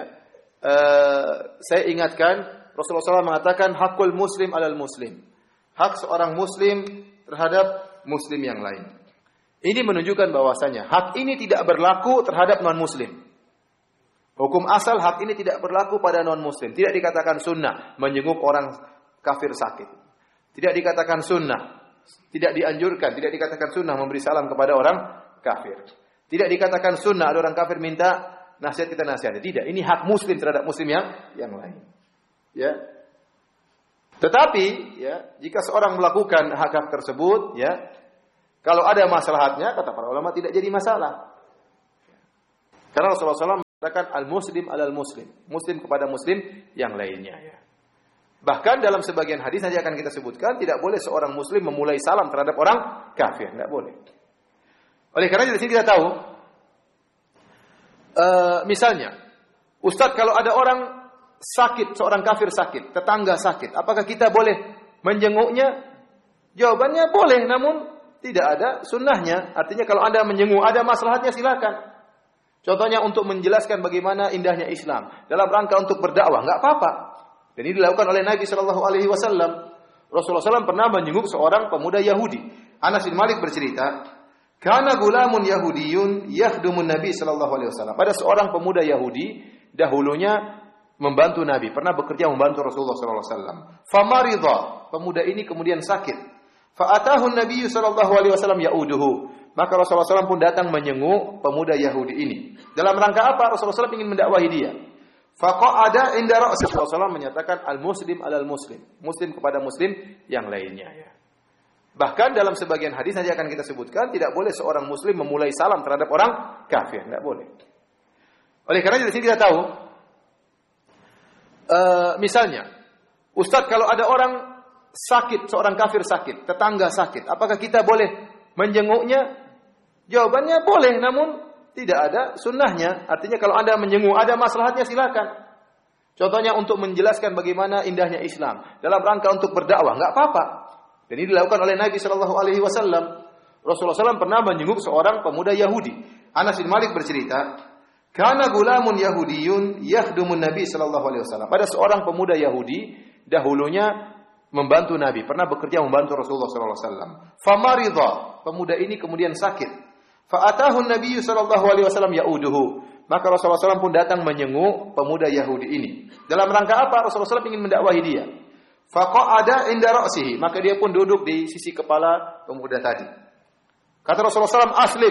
uh, saya ingatkan Rasulullah shallallahu alaihi wasallam mengatakan hakul muslim alal muslim. Hak seorang muslim terhadap muslim yang lain. Ini menunjukkan bahwasanya hak ini tidak berlaku terhadap non-muslim. Hukum asal hak ini tidak berlaku pada non-muslim. Tidak dikatakan sunnah menjenguk orang kafir sakit. Tidak dikatakan sunnah. Tidak dianjurkan. Tidak dikatakan sunnah memberi salam kepada orang kafir. Tidak dikatakan sunnah ada orang kafir minta nasihat kita nasihati. Tidak. Ini hak muslim terhadap muslim yang yang lain. Ya. Tetapi, ya, jika seorang melakukan hak-hak tersebut, ya, kalau ada maslahatnya, kata para ulama tidak jadi masalah. Karena Rasulullah shallallahu alaihi wasallam Katakan al-muslim alal muslim, muslim kepada muslim yang lainnya. Ya. Bahkan dalam sebagian hadis nanti akan kita sebutkan, tidak boleh seorang muslim memulai salam terhadap orang kafir, tidak boleh. Oleh karena di sini kita tahu, uh, misalnya, Ustadz kalau ada orang sakit, seorang kafir sakit, tetangga sakit, apakah kita boleh menjenguknya? Jawabannya boleh, namun tidak ada sunnahnya. Artinya kalau Anda menjenguk, ada maslahatnya silakan. Contohnya untuk menjelaskan bagaimana indahnya Islam dalam rangka untuk berdakwah, enggak apa-apa. Dan ini dilakukan oleh Nabi Shallallahu Alaihi Wasallam. Rasulullah shallallahu alaihi wasallam pernah menjenguk seorang pemuda Yahudi. Anas bin Malik bercerita, "Kana gulamun Yahudiyun yakhdumun Nabi Shallallahu Alaihi Wasallam." Ada seorang pemuda Yahudi dahulunya membantu Nabi, pernah bekerja membantu Rasulullah Shallallahu Alaihi Wasallam. Famaridha, pemuda ini kemudian sakit. Fa'atahu Nabi Shallallahu Alaihi Wasallam yauduhu. Maka Rasulullah shallallahu alaihi wasallam pun datang menjenguk pemuda Yahudi ini. Dalam rangka apa? Rasulullah shallallahu alaihi wasallam ingin mendakwahi dia. Faqa'ada inda ra'si. Rasulullah shallallahu alaihi wasallam menyatakan al-muslim alal muslim, muslim kepada muslim yang lainnya. Ya. Bahkan dalam sebagian hadis nanti akan kita sebutkan, tidak boleh seorang muslim memulai salam terhadap orang kafir, tidak boleh. Oleh karena di sini kita tahu, uh, misalnya, Ustadz kalau ada orang sakit, seorang kafir sakit, tetangga sakit, apakah kita boleh menjenguknya? Jawabannya boleh, namun tidak ada sunnahnya. Artinya kalau Anda menjenguk, ada maslahatnya silakan. Contohnya untuk menjelaskan bagaimana indahnya Islam dalam rangka untuk berdakwah, enggak apa-apa. Dan ini dilakukan oleh Nabi Shallallahu Alaihi Wasallam. Rasulullah shallallahu alaihi wasallam pernah menjenguk seorang pemuda Yahudi. Anas bin Malik bercerita, "Kana gulamun Yahudiyun yakhdumun Nabi Shallallahu Alaihi Wasallam." Ada seorang pemuda Yahudi dahulunya membantu Nabi, pernah bekerja membantu Rasulullah shallallahu alaihi wasallam. Famaridha, pemuda ini kemudian sakit. Fa'atahu Nabi Shallallahu Alaihi Wasallam yauduhu. Maka Rasulullah shallallahu alaihi wasallam pun datang menjenguk pemuda Yahudi ini. Dalam rangka apa? Rasulullah shallallahu alaihi wasallam ingin mendakwahi dia. Faqa'ada inda ra'sihi. Maka dia pun duduk di sisi kepala pemuda tadi. Kata Rasulullah shallallahu alaihi wasallam, aslim.